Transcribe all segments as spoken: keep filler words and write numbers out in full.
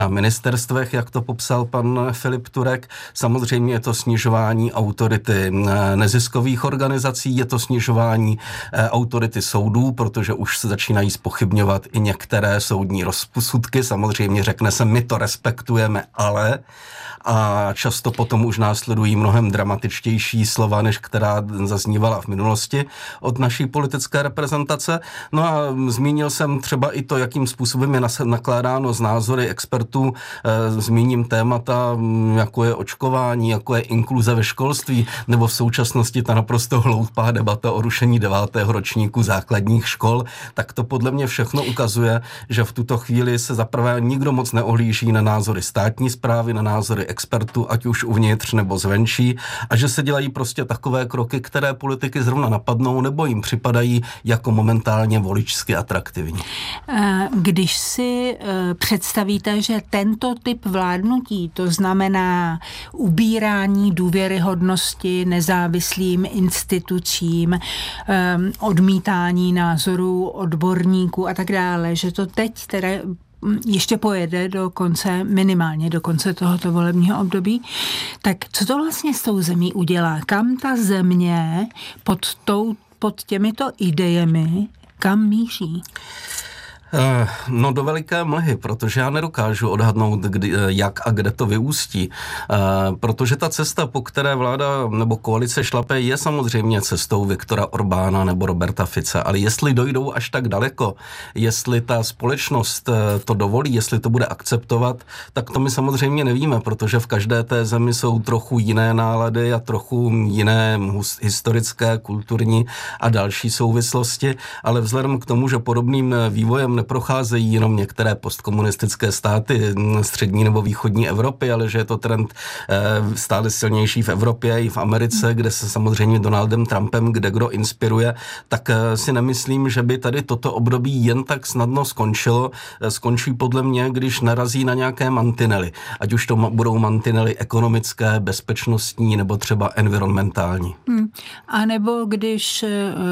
na ministerstvech, jak to popsal pan Filip Turek. Samozřejmě je to snižování autority neziskových organizací, je to snižování autority soudů, protože už se začínají zpochybňovat i některé soudní rozsudky. Samozřejmě řekne se, my to respektujeme, ale a často potom už následují mnohem dramatičtější slova, než která zaznívala v minulosti od naší politické reprezentace. No a zmínil jsem třeba i to, jakým způsobem je nakládáno z názory expertů. Zmíním témata, jako je očkování, jako je inkluze ve školství, nebo v současnosti ta naprosto hloupá debata o rušení devátého ročníku základních škol. Tak to podle mě všechno ukazuje, že v tuto chvíli se zaprvé nikdo moc neohlíží na názory státní správy, na názory expertů, ať už uvnitř nebo zvenčí, a že se dělají prostě takové kroky, které politiky zrovna napadnou nebo jim připadají jako momentálně voličsky atraktivní. Když si představíte, že tento typ vládnutí, to znamená ubírání důvěryhodnosti nezávislým institucím, odmítání názorů odborníků a tak dále, že to teď teda ještě pojede do konce, minimálně do konce tohoto volebního období, tak co to vlastně s tou zemí udělá? Kam ta země pod, tou, pod těmito idejemi, kam míří? No do veliké mlhy, protože já nedokážu odhadnout, kdy, jak a kde to vyústí. Protože ta cesta, po které vláda nebo koalice šlape, je samozřejmě cestou Viktora Orbána nebo Roberta Fica. Ale jestli dojdou až tak daleko, jestli ta společnost to dovolí, jestli to bude akceptovat, tak to my samozřejmě nevíme, protože v každé té zemi jsou trochu jiné nálady a trochu jiné historické, kulturní a další souvislosti. Ale vzhledem k tomu, že podobným vývojem neprocházejí jenom některé postkomunistické státy střední nebo východní Evropy, ale že je to trend stále silnější v Evropě i v Americe, kde se samozřejmě Donaldem Trumpem kde kdo inspiruje, tak si nemyslím, že by tady toto období jen tak snadno skončilo. Skončí podle mě, když narazí na nějaké mantinely. Ať už to budou mantinely ekonomické, bezpečnostní nebo třeba environmentální. Hmm. A nebo když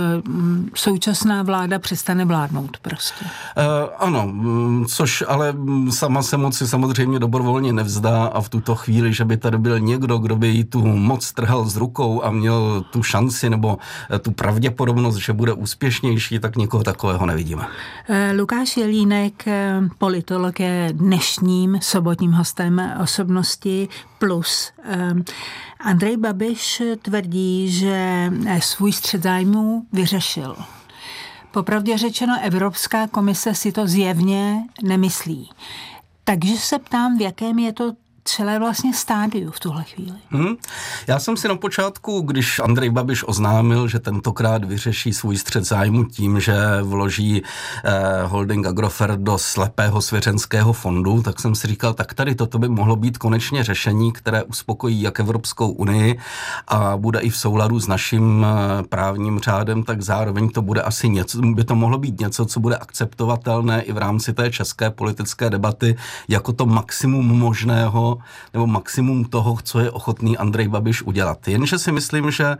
uh, současná vláda přestane vládnout prostě. Uh, ano, což ale sama se moci samozřejmě dobrovolně nevzdá a v tuto chvíli, že by tady byl někdo, kdo by jí tu moc trhal z rukou a měl tu šanci nebo tu pravděpodobnost, že bude úspěšnější, tak nikoho takového nevidíme. Uh, Lukáš Jelínek, politolog, je dnešním sobotním hostem Osobnosti plus. Uh, Andrej Babiš tvrdí, že svůj střet zájmů vyřešil. Popravdě řečeno, Evropská komise si to zjevně nemyslí. Takže se ptám, v jakém je to celé vlastně stádiu v tuhle chvíli. Hmm. Já jsem si na počátku, když Andrej Babiš oznámil, že tentokrát vyřeší svůj střet zájmu tím, že vloží eh, holding Agrofert do slepého svěřenského fondu, tak jsem si říkal, tak tady toto by mohlo být konečně řešení, které uspokojí jak Evropskou unii a bude i v souladu s naším eh, právním řádem, tak zároveň to bude asi něco, by to mohlo být něco, co bude akceptovatelné i v rámci té české politické debaty jako to maximum možného nebo maximum toho, co je ochotný Andrej Babiš udělat. Jenže si myslím, že e,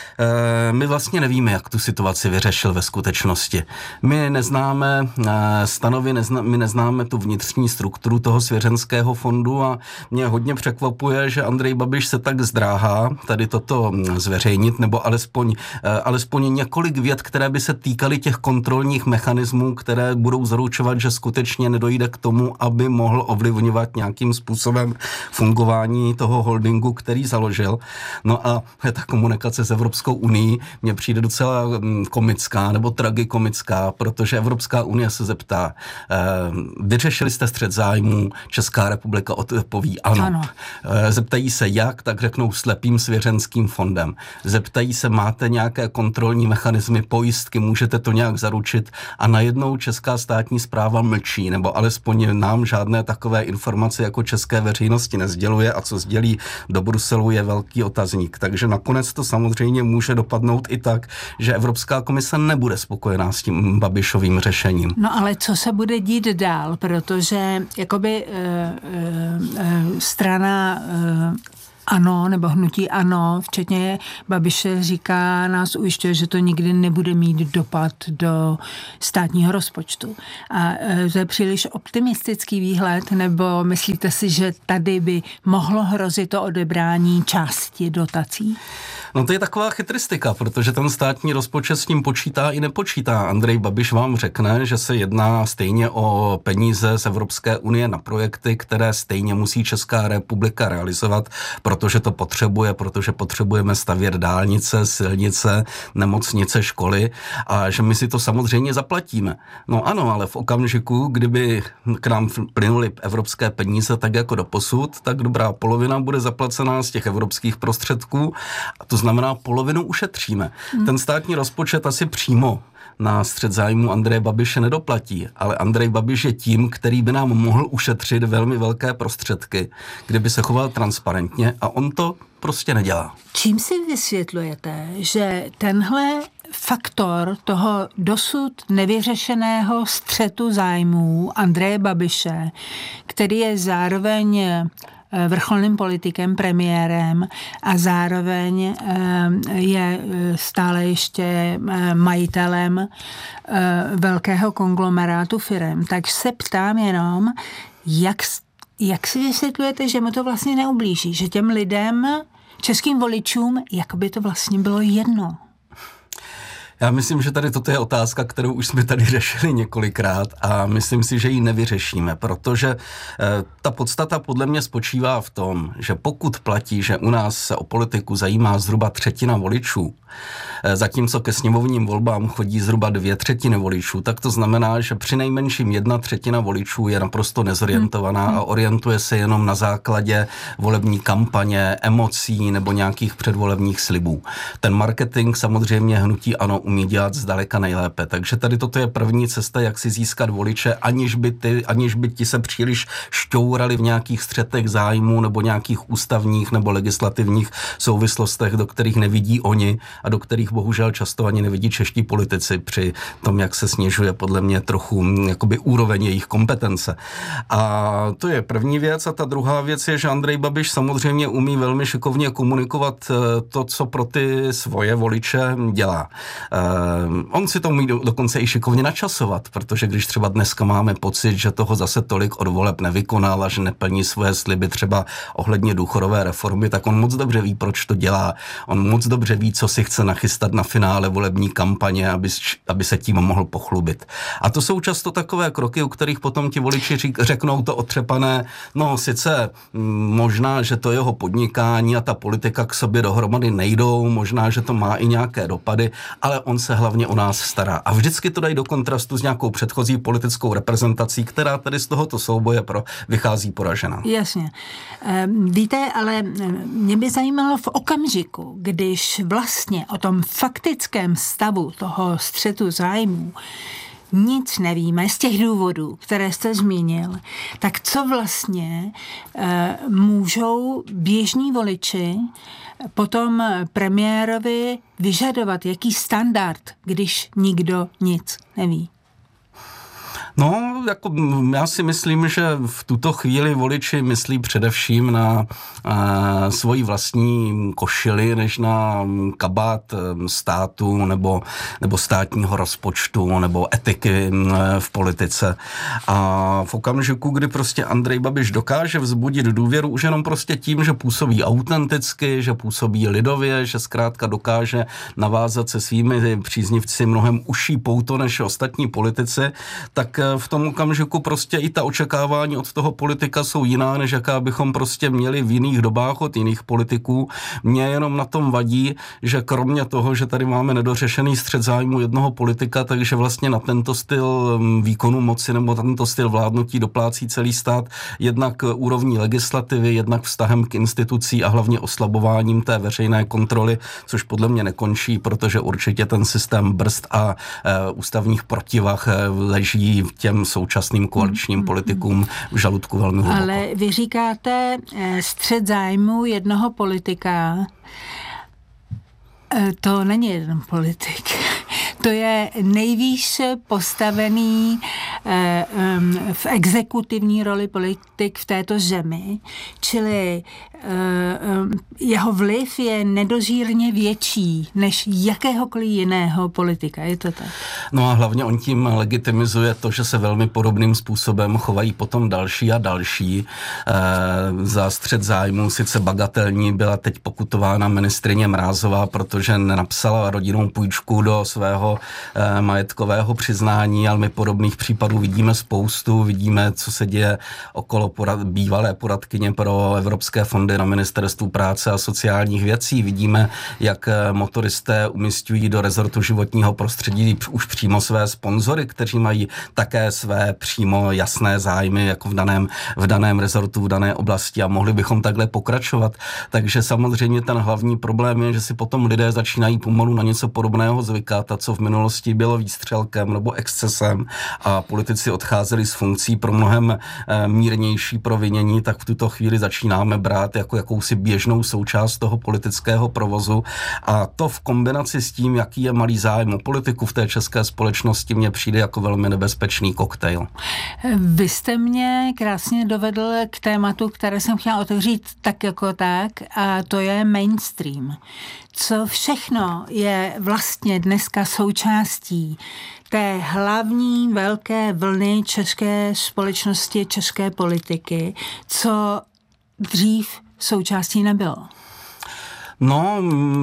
my vlastně nevíme, jak tu situaci vyřešil ve skutečnosti. My neznáme e, stanovy, nezna, my neznáme tu vnitřní strukturu toho svěřenského fondu a mě hodně překvapuje, že Andrej Babiš se tak zdráhá tady toto zveřejnit, nebo alespoň, e, alespoň několik vět, které by se týkaly těch kontrolních mechanismů, které budou zaručovat, že skutečně nedojde k tomu, aby mohl ovlivňovat nějakým způsobem fungování toho holdingu, který založil. No a ta komunikace s Evropskou unií mně přijde docela komická nebo tragikomická, protože Evropská unie se zeptá, eh, vyřešili jste střet zájmů, Česká republika odpoví ano. ano. Eh, zeptají se jak, tak řeknou slepým svěřenským fondem. Zeptají se, máte nějaké kontrolní mechanismy, pojistky, můžete to nějak zaručit a najednou česká státní správa mlčí, nebo alespoň nám žádné takové informace jako české veřejnosti nezděluje a co sdělí do Bruselu je velký otazník. Takže nakonec to samozřejmě může dopadnout i tak, že Evropská komise nebude spokojená s tím Babišovým řešením. No ale co se bude dít dál, protože jakoby e, e, e, strana e, ANO nebo hnutí ANO, včetně Babiše, říká, nás ujišťuje, že to nikdy nebude mít dopad do státního rozpočtu. A to je příliš optimistický výhled, nebo myslíte si, že tady by mohlo hrozit to odebrání části dotací? No to je taková chytristika, protože ten státní rozpočet s tím počítá i nepočítá. Andrej Babiš vám řekne, že se jedná stejně o peníze z Evropské unie na projekty, které stejně musí Česká republika realizovat, protože to potřebuje, protože potřebujeme stavět dálnice, silnice, nemocnice, školy a že my si to samozřejmě zaplatíme. No ano, ale v okamžiku, kdyby k nám plynuly evropské peníze tak jako doposud, tak dobrá polovina bude zaplacená z těch evropských prostředků a to znamená, polovinu ušetříme. Hmm. Ten státní rozpočet asi přímo na střet zájmu Andreje Babiše nedoplatí, ale Andrej Babiš je tím, který by nám mohl ušetřit velmi velké prostředky, kdyby se choval transparentně a on to prostě nedělá. Čím si vysvětlujete, že tenhle faktor toho dosud nevyřešeného střetu zájmů Andreje Babiše, který je zároveň vrcholným politikem, premiérem a zároveň je stále ještě majitelem velkého konglomerátu firem. Tak se ptám jenom, jak, jak si vysvětlujete, že mu to vlastně neublíží, že těm lidem, českým voličům, jako by to vlastně bylo jedno? Já myslím, že tady toto je otázka, kterou už jsme tady řešili několikrát a myslím si, že ji nevyřešíme, protože e, ta podstata podle mě spočívá v tom, že pokud platí, že u nás se o politiku zajímá zhruba třetina voličů, e, zatímco ke sněmovním volbám chodí zhruba dvě třetiny voličů, tak to znamená, že přinejmenším jedna třetina voličů je naprosto nezorientovaná a orientuje se jenom na základě volební kampaně, emocí nebo nějakých předvolebních slibů. Ten marketing samozřejmě hnutí ANO umí dělat zdaleka nejlépe. Takže tady toto je první cesta, jak si získat voliče, aniž by, ty, aniž by ti se příliš šťourali v nějakých střetech zájmů nebo nějakých ústavních nebo legislativních souvislostech, do kterých nevidí oni a do kterých bohužel často ani nevidí čeští politici při tom, jak se snižuje podle mě trochu jakoby úroveň jejich kompetence. A to je první věc. A ta druhá věc je, že Andrej Babiš samozřejmě umí velmi šikovně komunikovat to, co pro ty svoje voliče dělá. Uh, on si to umí do, dokonce i šikovně načasovat, protože když třeba dneska máme pocit, že toho zase tolik od voleb nevykonal a že neplní svoje sliby třeba ohledně důchodové reformy, tak on moc dobře ví, proč to dělá. On moc dobře ví, co si chce nachystat na finále volební kampaně, aby, aby se tím mohl pochlubit. A to jsou často takové kroky, u kterých potom ti voliči řík, řeknou to otřepané, no sice možná, že to jeho podnikání a ta politika k sobě dohromady nejdou, možná, že to má i nějaké dopady, ale on se hlavně o nás stará. A vždycky to dají do kontrastu s nějakou předchozí politickou reprezentací, která tady z tohoto souboje pro vychází poražena. Jasně. Víte, ale mě by zajímalo v okamžiku, když vlastně o tom faktickém stavu toho střetu zájmů nic nevíme z těch důvodů, které jste zmínil, tak co vlastně e, můžou běžní voliči potom premiérovi vyžadovat, jaký standard, když nikdo nic neví? No, jako já si myslím, že v tuto chvíli voliči myslí především na a, svoji vlastní košili, než na kabát státu nebo, nebo státního rozpočtu nebo etiky v politice. A v okamžiku, kdy prostě Andrej Babiš dokáže vzbudit důvěru už jenom prostě tím, že působí autenticky, že působí lidově, že zkrátka dokáže navázat se svými příznivci mnohem užší pouto než ostatní politici, tak v tom okamžiku prostě i ta očekávání od toho politika jsou jiná, než jaká bychom prostě měli v jiných dobách od jiných politiků. Mně jenom na tom vadí, že kromě toho, že tady máme nedořešený střet zájmu jednoho politika, takže vlastně na tento styl výkonu moci nebo tento styl vládnutí doplácí celý stát jednak úrovní legislativy, jednak vztahem k institucí a hlavně oslabováním té veřejné kontroly, což podle mě nekončí, protože určitě ten systém brzd a e, ústavních protivah e, leží těm současným koaličním politikům v žaludku velmi hluboko. Ale vy říkáte střet zájmu jednoho politika. To není jeden politik. To je nejvýš postavený eh, um, v exekutivní roli politik v této zemi, čili eh, um, jeho vliv je nedožírně větší než jakéhokoliv jiného politika. Je to tak? No a hlavně on tím legitimizuje to, že se velmi podobným způsobem chovají potom další a další. Eh, za střet zájmů sice bagatelní byla teď pokutována ministryně Mrázová, protože nenapsala rodinnou půjčku do svého eh, majetkového přiznání, ale my podobných případů vidíme spoustu. Vidíme, co se děje okolo porad, bývalé poradkyně pro evropské fondy na ministerstvu práce a sociálních věcí. Vidíme, jak motoristé umisťují do rezortu životního prostředí už přímo své sponzory, kteří mají také své přímo jasné zájmy jako v daném, v daném rezortu, v dané oblasti a mohli bychom takhle pokračovat. Takže samozřejmě ten hlavní problém je, že si potom lidé začínají pomalu na něco podobného zvykat a co v minulosti bylo výstřelkem nebo excesem a politici odcházeli z funkcí pro mnohem mírnější provinění, tak v tuto chvíli začínáme brát jako jakousi běžnou součást toho politického provozu a to v kombinaci s tím, jaký je malý zájem o politiku v té české společnosti, mně přijde jako velmi nebezpečný koktejl. Vy jste mě krásně dovedl k tématu, které jsem chtěla otevřít tak jako tak, a to je mainstream. Co všechno je vlastně dneska součástí té hlavní velké vlny české společnosti, české politiky, co dřív součástí nebylo? No,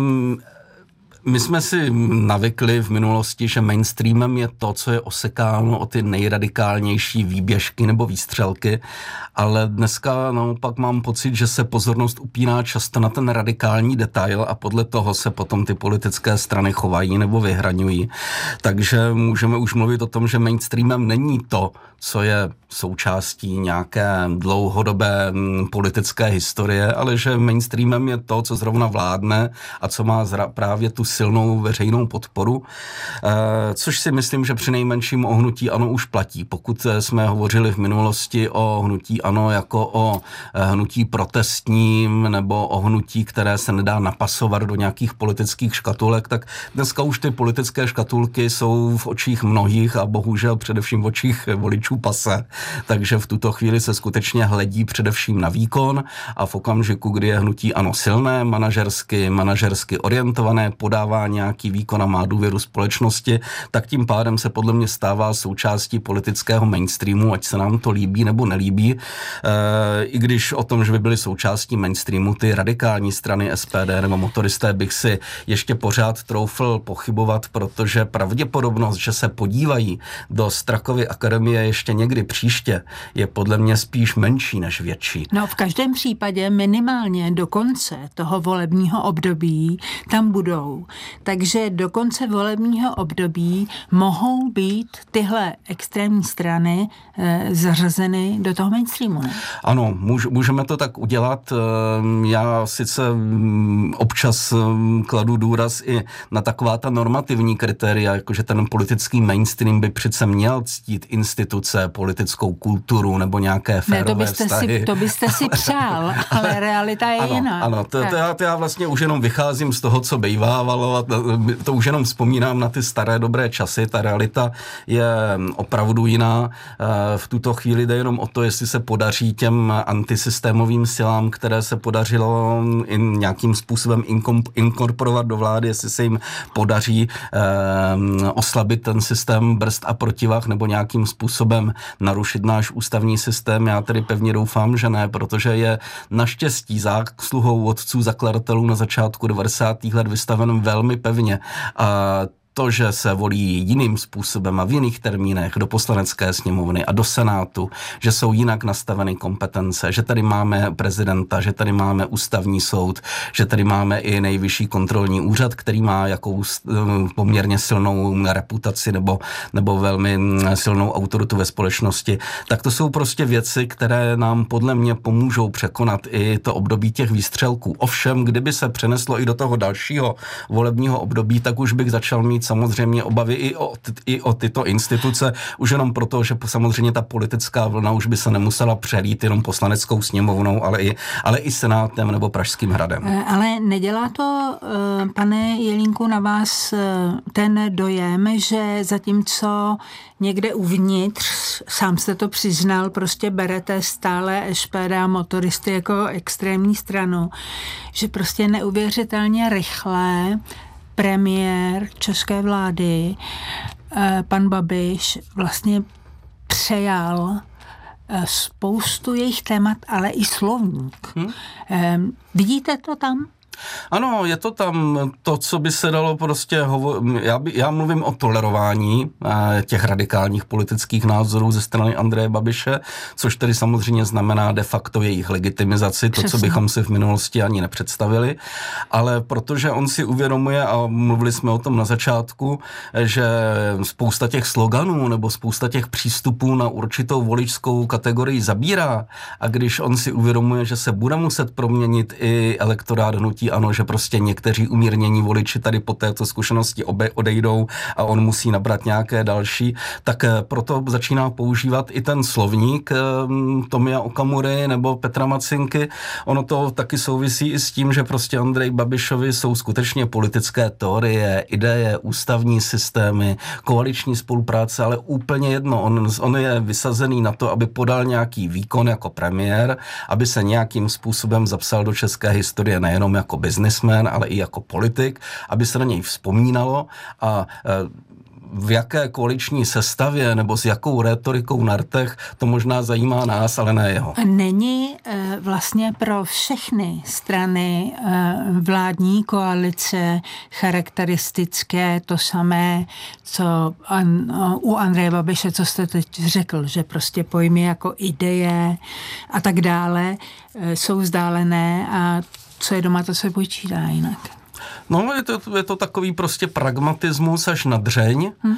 my jsme si navykli v minulosti, že mainstreamem je to, co je osekáno o ty nejradikálnější výběžky nebo výstřelky, ale dneska naopak mám pocit, že se pozornost upíná často na ten radikální detail a podle toho se potom ty politické strany chovají nebo vyhraňují. Takže můžeme už mluvit o tom, že mainstreamem není to, co je součástí nějaké dlouhodobé politické historie, ale že mainstreamem je to, co zrovna vládne a co má zra- právě tu silnou veřejnou podporu, e, což si myslím, že při nejmenším o hnutí ANO už platí. Pokud jsme hovořili v minulosti o hnutí ANO jako o hnutí protestním nebo o hnutí, které se nedá napasovat do nějakých politických škatulek, tak dneska už ty politické škatulky jsou v očích mnohých a bohužel především v očích voličů pase. Takže v tuto chvíli se skutečně hledí především na výkon a v okamžiku, kdy je hnutí ANO silné, manažersky, manažersky orientované, podává nějaký výkon a má důvěru společnosti, tak tím pádem se podle mě stává součástí politického mainstreamu, ať se nám to líbí nebo nelíbí. E, I když o tom, že by byly součástí mainstreamu ty radikální strany S P D nebo motoristé, bych si ještě pořád troufl pochybovat, protože pravděpodobnost, že se podívají do Strakovy akademie ještě někdy příště, je podle mě spíš menší než větší. No v každém případě minimálně do konce toho volebního období tam budou. Takže do konce volebního období mohou být tyhle extrémní strany e, zařazeny do toho mainstreamu, ne? Ano, můž, můžeme to tak udělat. Já sice občas kladu důraz i na taková ta normativní kritéria, jakože ten politický mainstream by přece měl ctít instituce, politickou kulturu nebo nějaké férové ne, to byste vztahy. Si, to byste si přál, ale realita je ano, jiná. Ano, to, to, já, to já vlastně už jenom vycházím z toho, co bejvávalo a to už jenom vzpomínám na ty staré dobré časy. Ta realita je opravdu jiná. V tuto chvíli jde jenom o to, jestli se podaří těm antisystémovým silám, které se podařilo in, nějakým způsobem inkom, inkorporovat do vlády, jestli se jim podaří eh, oslabit ten systém brzd a protivah nebo nějakým způsobem narušit náš ústavní systém. Já tedy pevně doufám, že ne, protože je naštěstí zásluhou otců zakladatelů na začátku devadesátých let vystaven velmi pevně. A to, že se volí jiným způsobem a v jiných termínech do poslanecké sněmovny a do senátu, že jsou jinak nastaveny kompetence, že tady máme prezidenta, že tady máme ústavní soud, že tady máme i nejvyšší kontrolní úřad, který má jakou poměrně silnou reputaci nebo, nebo velmi silnou autoritu ve společnosti, tak to jsou prostě věci, které nám podle mě pomůžou překonat i to období těch výstřelků. Ovšem, kdyby se přeneslo i do toho dalšího volebního období, tak už bych začal mít samozřejmě obavy i o, i o tyto instituce, už jenom proto, že samozřejmě ta politická vlna už by se nemusela přelít jenom poslaneckou sněmovnou, ale i, ale i senátem nebo Pražským hradem. Ale nedělá to, pane Jelínku, na vás ten dojem, že zatímco někde uvnitř, sám jste to přiznal, prostě berete stále S P D a motoristy jako extrémní stranu, že prostě neuvěřitelně rychle premiér české vlády, pan Babiš, vlastně přejal spoustu jejich témat, ale i slovník. Hmm. Vidíte to tam? Ano, je to tam to, co by se dalo prostě hovořit. Já, já mluvím o tolerování eh, těch radikálních politických názorů ze strany Andreje Babiše, což tedy samozřejmě znamená de facto jejich legitimizaci, to, Přesně. co bychom si v minulosti ani nepředstavili. Ale protože on si uvědomuje, a mluvili jsme o tom na začátku, že spousta těch sloganů nebo spousta těch přístupů na určitou voličskou kategorii zabírá, a když on si uvědomuje, že se bude muset proměnit i elektorát hnutí ANO, že prostě někteří umírnění voliči tady po této zkušenosti obe, odejdou a on musí nabrat nějaké další, tak proto začíná používat i ten slovník Tomia Okamury nebo Petra Macinky. Ono to taky souvisí i s tím, že prostě Andrej Babišovi jsou skutečně politické teorie, ideje, ústavní systémy, koaliční spolupráce, ale úplně jedno. On, on je vysazený na to, aby podal nějaký výkon jako premiér, aby se nějakým způsobem zapsal do české historie nejenom jako businessman, ale i jako politik, aby se na něj vzpomínalo a v jaké koaliční sestavě nebo s jakou rétorikou na rtech, to možná zajímá nás, ale ne jeho. Není vlastně pro všechny strany vládní koalice charakteristické to samé, co u Andreje Babiše, co jste teď řekl, že prostě pojmy jako ideje a tak dále jsou vzdálené a co je doma, to se počítá jinak. No, je to, je to takový prostě pragmatismus až na dřeň, hmm.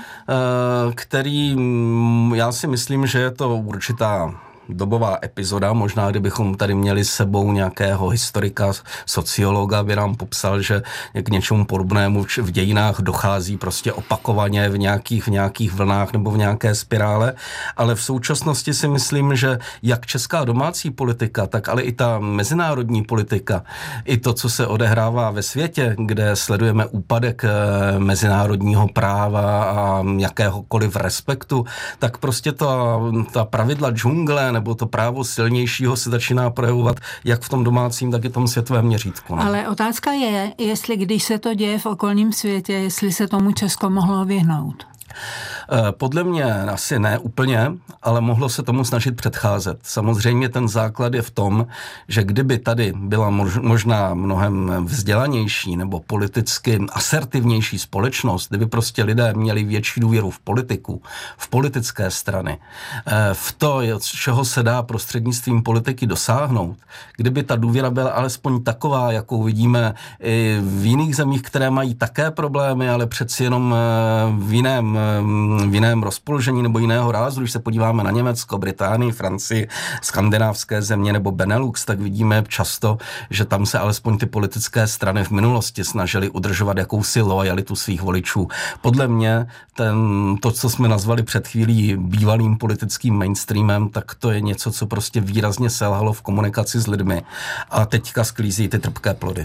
který já si myslím, že je to určitá dobová epizoda, možná kdybychom tady měli s sebou nějakého historika, sociologa, by nám popsal, že k něčemu podobnému v dějinách dochází prostě opakovaně v nějakých, v nějakých vlnách nebo v nějaké spirále, ale v současnosti si myslím, že jak česká domácí politika, tak ale i ta mezinárodní politika, i to, co se odehrává ve světě, kde sledujeme úpadek mezinárodního práva a jakéhokoliv respektu, tak prostě ta, ta pravidla džungle nebo to právo silnějšího se začíná projevovat jak v tom domácím, tak i v tom světovém měřítku. Ne? Ale otázka je, jestli když se to děje v okolním světě, jestli se tomu Česko mohlo vyhnout. Podle mě asi ne úplně, ale mohlo se tomu snažit předcházet. Samozřejmě ten základ je v tom, že kdyby tady byla možná mnohem vzdělanější nebo politicky asertivnější společnost, kdyby prostě lidé měli větší důvěru v politiku, v politické strany, v to, čeho se dá prostřednictvím politiky dosáhnout, kdyby ta důvěra byla alespoň taková, jakou vidíme i v jiných zemích, které mají také problémy, ale přeci jenom v jiném v jiném rozpoložení nebo jiného rázu, když se podíváme na Německo, Británii, Francii, skandinávské země nebo Benelux, tak vidíme často, že tam se alespoň ty politické strany v minulosti snažily udržovat jakousi lojalitu svých voličů. Podle mě ten, to, co jsme nazvali před chvílí bývalým politickým mainstreamem, tak to je něco, co prostě výrazně selhalo v komunikaci s lidmi a teďka sklízí ty trpké plody.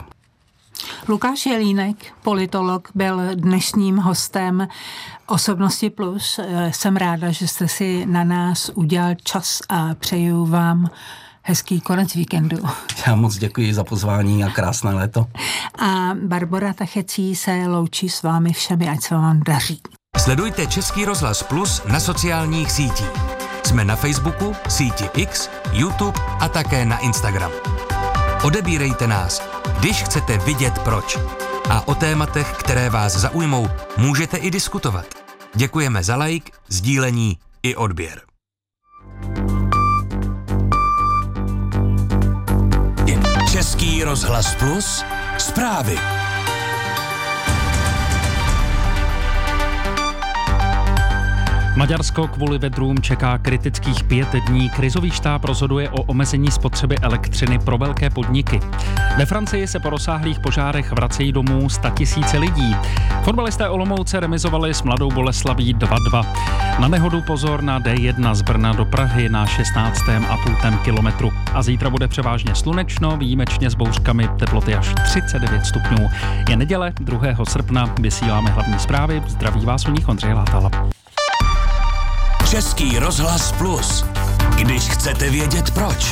Lukáš Jelínek, politolog, byl dnešním hostem Osobnosti plus. Jsem ráda, že jste si na nás udělal čas a přeju vám hezký konec víkendu. Já moc děkuji za pozvání a krásné léto. A Barbora Tachecí se loučí s vámi všemi, ať se vám daří. Sledujte Český rozhlas Plus na sociálních sítích. Jsme na Facebooku, síti X, YouTube a také na Instagram. Odebírejte nás, když chcete vidět proč. A o tématech, které vás zaujmou, můžete i diskutovat. Děkujeme za like, sdílení i odběr. Český rozhlas Plus, zprávy. Maďarsko kvůli vedrům čeká kritických pět dní. Krizový štáb rozhoduje o omezení spotřeby elektřiny pro velké podniky. Ve Francii se po rozsáhlých požárech vracejí domů statisíce lidí. Fotbalisté Olomouce remizovali s Mladou Boleslaví dva dva. Na nehodu pozor na D jedna z Brna do Prahy na šestnáctém a půl kilometru. A zítra bude převážně slunečno, výjimečně s bouřkami, teploty až třicet devět stupňů. Je neděle, druhého srpna, vysíláme hlavní zprávy. Zdraví vás u nich Ondřej Látal. Český rozhlas Plus. Když chcete vědět proč.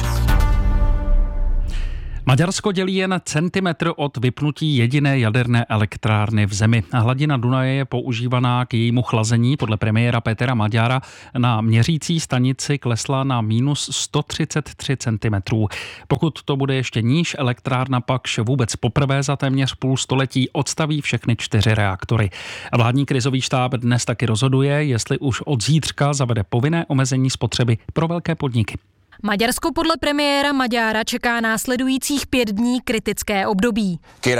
Maďarsko dělí jen centimetr od vypnutí jediné jaderné elektrárny v zemi. Hladina Dunaje je používaná k jejímu chlazení. Podle premiéra Petera Maďara na měřící stanici klesla na minus sto třicet tři centimetrů. Pokud to bude ještě níž, elektrárna pakž vůbec poprvé za téměř půl století odstaví všechny čtyři reaktory. Vládní krizový štáb dnes taky rozhoduje, jestli už od zítřka zavede povinné omezení spotřeby pro velké podniky. Maďarsko podle premiéra Maďára čeká následujících pět dní kritické období.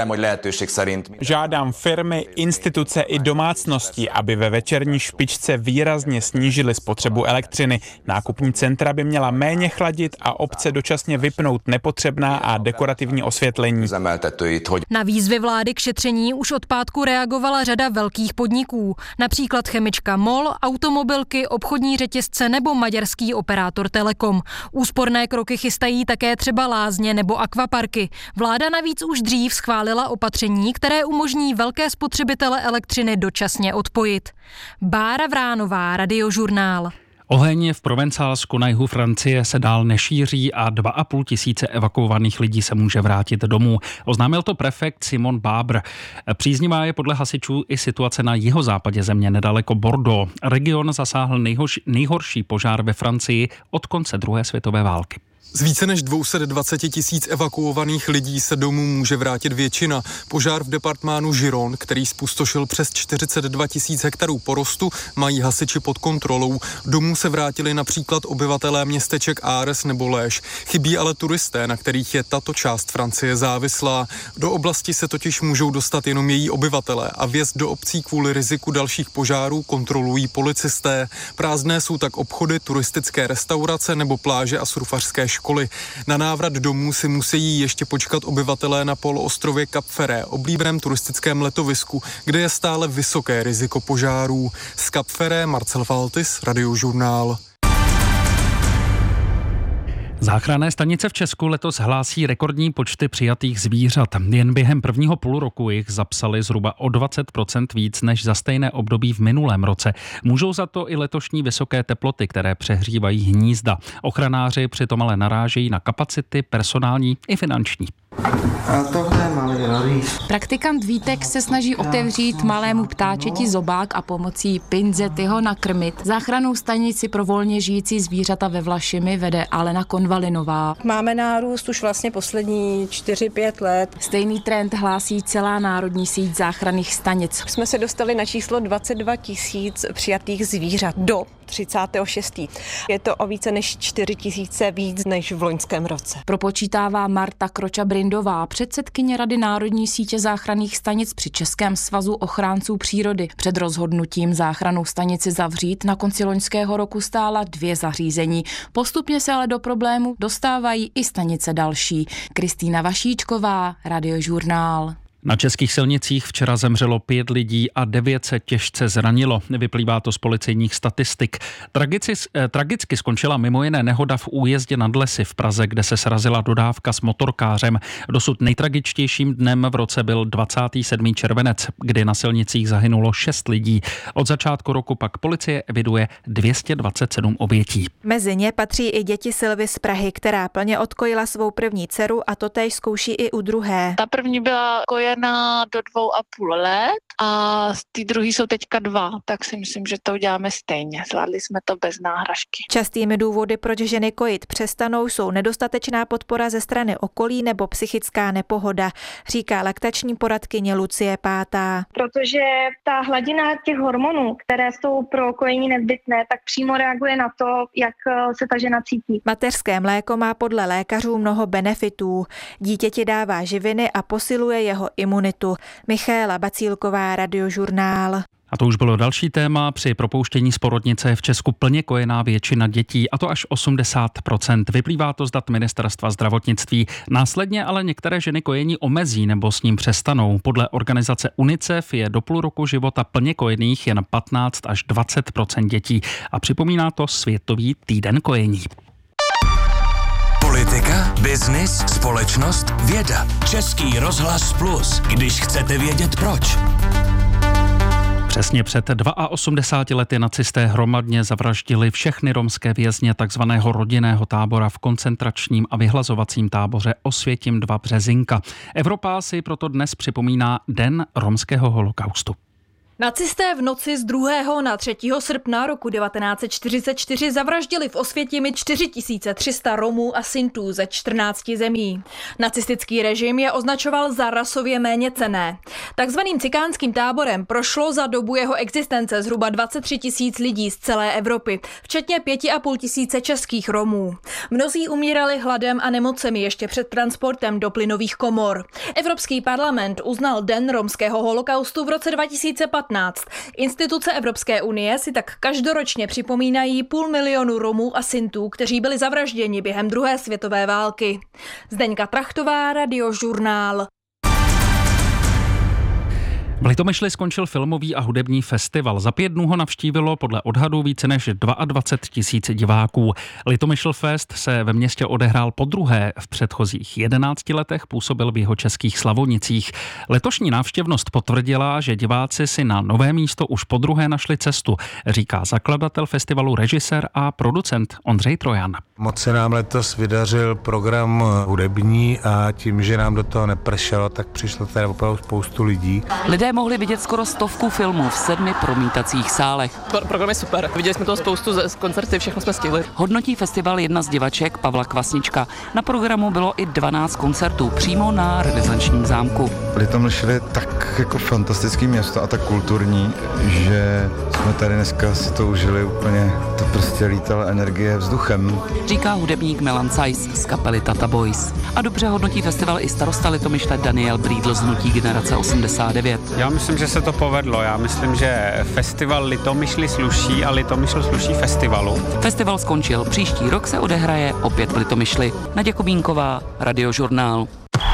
Žádám firmy, instituce i domácnosti, aby ve večerní špičce výrazně snížily spotřebu elektřiny. Nákupní centra by měla méně chladit a obce dočasně vypnout nepotřebná a dekorativní osvětlení. Na výzvy vlády k šetření už od pátku reagovala řada velkých podniků, například chemička MOL, automobilky, obchodní řetězce nebo maďarský operátor Telekom. Úsporné kroky chystají také třeba lázně nebo akvaparky. Vláda navíc už dřív schválila opatření, které umožní velké spotřebitele elektřiny dočasně odpojit. Bára Vránová, Radiožurnál. Oheň v Provencálsku na jihu Francie se dál nešíří a dva a půl tisíce evakuovaných lidí se může vrátit domů. Oznámil to prefekt Simon Babr. Příznivá je podle hasičů i situace na jihozápadě země nedaleko Bordeaux. Region zasáhl nejhorší, nejhorší požár ve Francii od konce druhé světové války. Z více než dvě stě dvacet tisíc evakuovaných lidí se domů může vrátit většina. Požár v departmánu Giron, který spustošil přes čtyřicet dva tisíc hektarů porostu, mají hasiči pod kontrolou. Domů se vrátili například obyvatelé městeček Ares nebo Léž. Chybí ale turisté, na kterých je tato část Francie závislá. Do oblasti se totiž můžou dostat jenom její obyvatelé a vjezd do obcí kvůli riziku dalších požárů kontrolují policisté. Prázdné jsou tak obchody, turistické restaurace nebo pláže a surfařské školy. Na návrat domů si musí ještě počkat obyvatelé na poloostrově Cap Ferret, oblíbeném turistickém letovisku, kde je stále vysoké riziko požárů. Z Cap Ferret Marcel Valtis, Radiožurnál. Záchranné stanice v Česku letos hlásí rekordní počty přijatých zvířat. Jen během prvního půl roku jich zapsali zhruba o dvacet procent víc než za stejné období v minulém roce. Můžou za to i letošní vysoké teploty, které přehřívají hnízda. Ochranáři přitom ale narážejí na kapacity personální i finanční. A tohle je malý rýs. Praktikant Vítek se snaží otevřít malému ptáčeti zobák a pomocí pinzety ho nakrmit. Záchrannou stanici pro volně žijící zvířata ve Vlašimi vede Alena Konvalinová. Máme nárůst už vlastně poslední čtyři pět let. Stejný trend hlásí celá národní síť záchranných stanic. Jsme se dostali na číslo dvacet dva tisíc přijatých zvířat do třicátého šestého Je to o více než čtyři tisíce víc než v loňském roce. Propočítává Marta Kroča-Brindová, předsedkyně Rady Národní sítě záchranných stanic při Českém svazu ochránců přírody. Před rozhodnutím záchrannou stanici zavřít na konci loňského roku stála dvě zařízení. Postupně se ale do problému dostávají i stanice další. Kristýna Vašíčková, Radiožurnál. Na českých silnicích včera zemřelo pět lidí a devět se těžce zranilo. Vyplývá to z policejních statistik. Tragici, eh, tragicky skončila mimo jiné nehoda v újezdě nad Lesy v Praze, kde se srazila dodávka s motorkářem. Dosud nejtragičtějším dnem v roce byl dvacátého sedmého červenec, kdy na silnicích zahynulo šest lidí. Od začátku roku pak policie eviduje dvě stě dvacet sedm obětí. Mezi ně patří i děti Silvy z Prahy, která plně odkojila svou první dceru a totéž zkouší i u druhé. Ta první byla kojená do dvou a půl let a ty druhý jsou teďka dva, tak si myslím, že to uděláme stejně. Zvládli jsme to bez náhražky. Častými důvody, proč ženy kojit přestanou, jsou nedostatečná podpora ze strany okolí nebo psychická nepohoda, říká laktační poradkyně Lucie Pátá. Protože ta hladina těch hormonů, které jsou pro kojení nezbytné, tak přímo reaguje na to, jak se ta žena cítí. Mateřské mléko má podle lékařů mnoho benefitů. Dítěti dává živiny a posiluje jeho imunitu. Michaela Bacílková, Radiožurnál. A to už bylo další téma. Při propouštění z porodnice je v Česku plně kojená většina dětí, a to až osmdesát procent. Vyplývá to z dat Ministerstva zdravotnictví. Následně ale některé ženy kojení omezí nebo s ním přestanou. Podle organizace UNICEF je do půl roku života plně kojených jen patnáct až dvacet procent dětí. A připomíná to Světový týden kojení. Politika, biznis, společnost, věda. Český rozhlas Plus, když chcete vědět proč. Přesně před osmdesáti dvěma lety nacisté hromadně zavraždili všechny romské vězně takzvaného rodinného tábora v koncentračním a vyhlazovacím táboře Osvětim dva Březinka. Evropa si proto dnes připomíná Den romského holokaustu. Nacisté v noci z druhého na třetího srpna roku devatenáct set čtyřicet čtyři zavraždili v Osvětimi čtyři tisíce tři sta Romů a Sintů ze čtrnácti zemí. Nacistický režim je označoval za rasově méněcenné. Takzvaným cikánským táborem prošlo za dobu jeho existence zhruba dvacet tři tisíc lidí z celé Evropy, včetně pěti a půl tisíce českých Romů. Mnozí umírali hladem a nemocemi ještě před transportem do plynových komor. Evropský parlament uznal Den romského holokaustu v roce dva tisíce patnáct. Instituce Evropské unie si tak každoročně připomínají půl milionu Romů a Sintů, kteří byli zavražděni během druhé světové války. Zdeňka Trachtová, Radiožurnál. V Litomyšli skončil filmový a hudební festival. Za pět dnů ho navštívilo podle odhadů více než dvacet dva tisíc diváků. Litomyšl Fest se ve městě odehrál podruhé. V předchozích jedenácti letech působil v jihočeských Slavonicích. Letošní návštěvnost potvrdila, že diváci si na nové místo už podruhé našli cestu, říká zakladatel festivalu, režisér a producent Ondřej Trojan. Moc se nám letos vydařil program hudební a tím, že nám do toho nepršelo, tak přišlo tady opravdu spoustu lidí. Lidé mohli vidět skoro stovku filmů v sedmi promítacích sálech. Program je super. Viděli jsme toho spoustu z koncerty, všechno jsme stihli. Hodnotí festival jedna z divaček, Pavla Kvasnička. Na programu bylo i dvanáct koncertů přímo na Renesančním zámku. Litomyšl je tak jako fantastický město a tak kulturní, že jsme tady dneska si to užili úplně, to prostě lítala energie vzduchem. Říká hudebník Milan Sajs z kapely Tata Boys. A dobře hodnotí festival i starosta Litomyšle Daniel Brýdl z hnutí Generace osmdesát devět. Já myslím, že se to povedlo. Já myslím, že festival Litomyšli sluší a Litomyšl sluší festivalu. Festival skončil. Příští rok se odehraje opět v Litomyšli. Naděja Kubínková, Radiožurnál.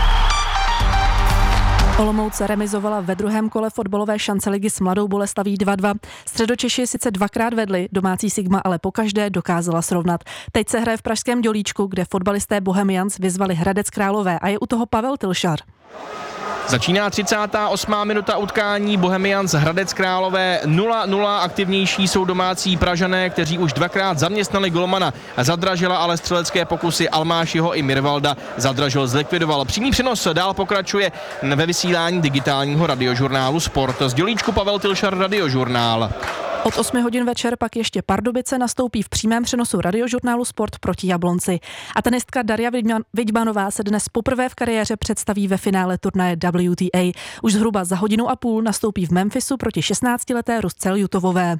Olomouc remizovala ve druhém kole fotbalové šance ligy s Mladou Boleslaví dva dva. Středočeši sice dvakrát vedli, domácí Sigma ale pokaždé dokázala srovnat. Teď se hraje v pražském Dělíčku, kde fotbalisté Bohemians vyzvali Hradec Králové a je u toho Pavel Tylšar. Začíná třicátá osmá minuta utkání. Bohemians Hradec Králové nula nula. Aktivnější jsou domácí Pražané, kteří už dvakrát zaměstnali golmana. Zadražila ale střelecké pokusy Almášiho i Mirvalda. Zadražil zlikvidoval. Přímý přenos dál pokračuje ve vysílání digitálního radiožurnálu Sport. Z Dělíčku Pavel Tylšar, Radiožurnál. Od osmi hodin večer pak ještě Pardubice nastoupí v přímém přenosu Radiožurnálu Sport proti Jablonci. A tenistka Darja Vidmanová se dnes poprvé v kariéře představí ve finále turnaje W T A. Už zhruba za hodinu a půl nastoupí v Memphisu proti šestnáctileté Rusce Ljutovové.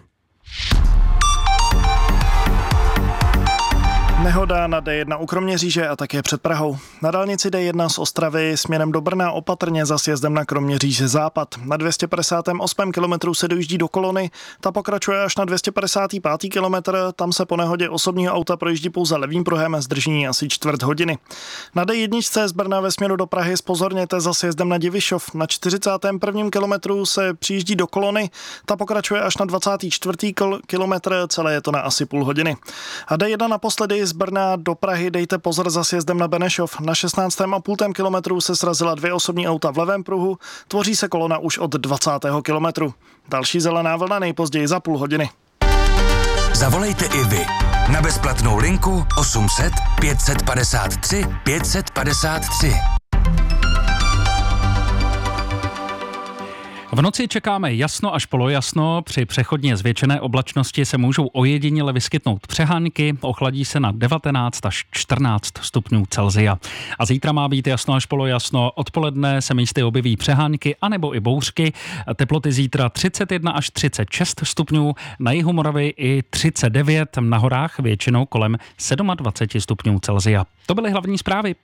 Nehoda na D jedna u Kroměříže a také před Prahou. Na dálnici D jedna z Ostravy směrem do Brna opatrně za sjezdem na Kroměříže západ. Na dvě stě padesát osm kilometrů se dojíždí do kolony, ta pokračuje až na dvě stě padesát pět kilometr, tam se po nehodě osobního auta projíždí pouze levým pruhem, zdržení asi čtvrt hodiny. Na D jedna z Brna ve směru do Prahy zpozorněte za sjezdem na Divišov. Na čtyřicátém prvním kilometru se přijíždí do kolony, ta pokračuje až na dvacátém čtvrtém kilometr, celé je to na asi půl hodiny. A D jedna naposledy z Brna do Prahy dejte pozor za sjezdem na Benešov. Na šestnáctém a půl kilometru se srazila dvě osobní auta v levém pruhu, tvoří se kolona už od dvacátého kilometru. Další zelená vlna nejpozději za půl hodiny. Zavolejte i vy na bezplatnou linku osm set pět set padesát tři pět set padesát tři. V noci čekáme jasno až polojasno, při přechodně zvětšené oblačnosti se můžou ojediněle vyskytnout přehánky, ochladí se na devatenáct až čtrnáct stupňů Celsia. A zítra má být jasno až polojasno, odpoledne se místy objeví přehánky anebo i bouřky, teploty zítra třicet jedna až třicet šest stupňů, na jihu Moravy i třicet devět, na horách většinou kolem dvacet sedm stupňů Celsia. To byly hlavní zprávy.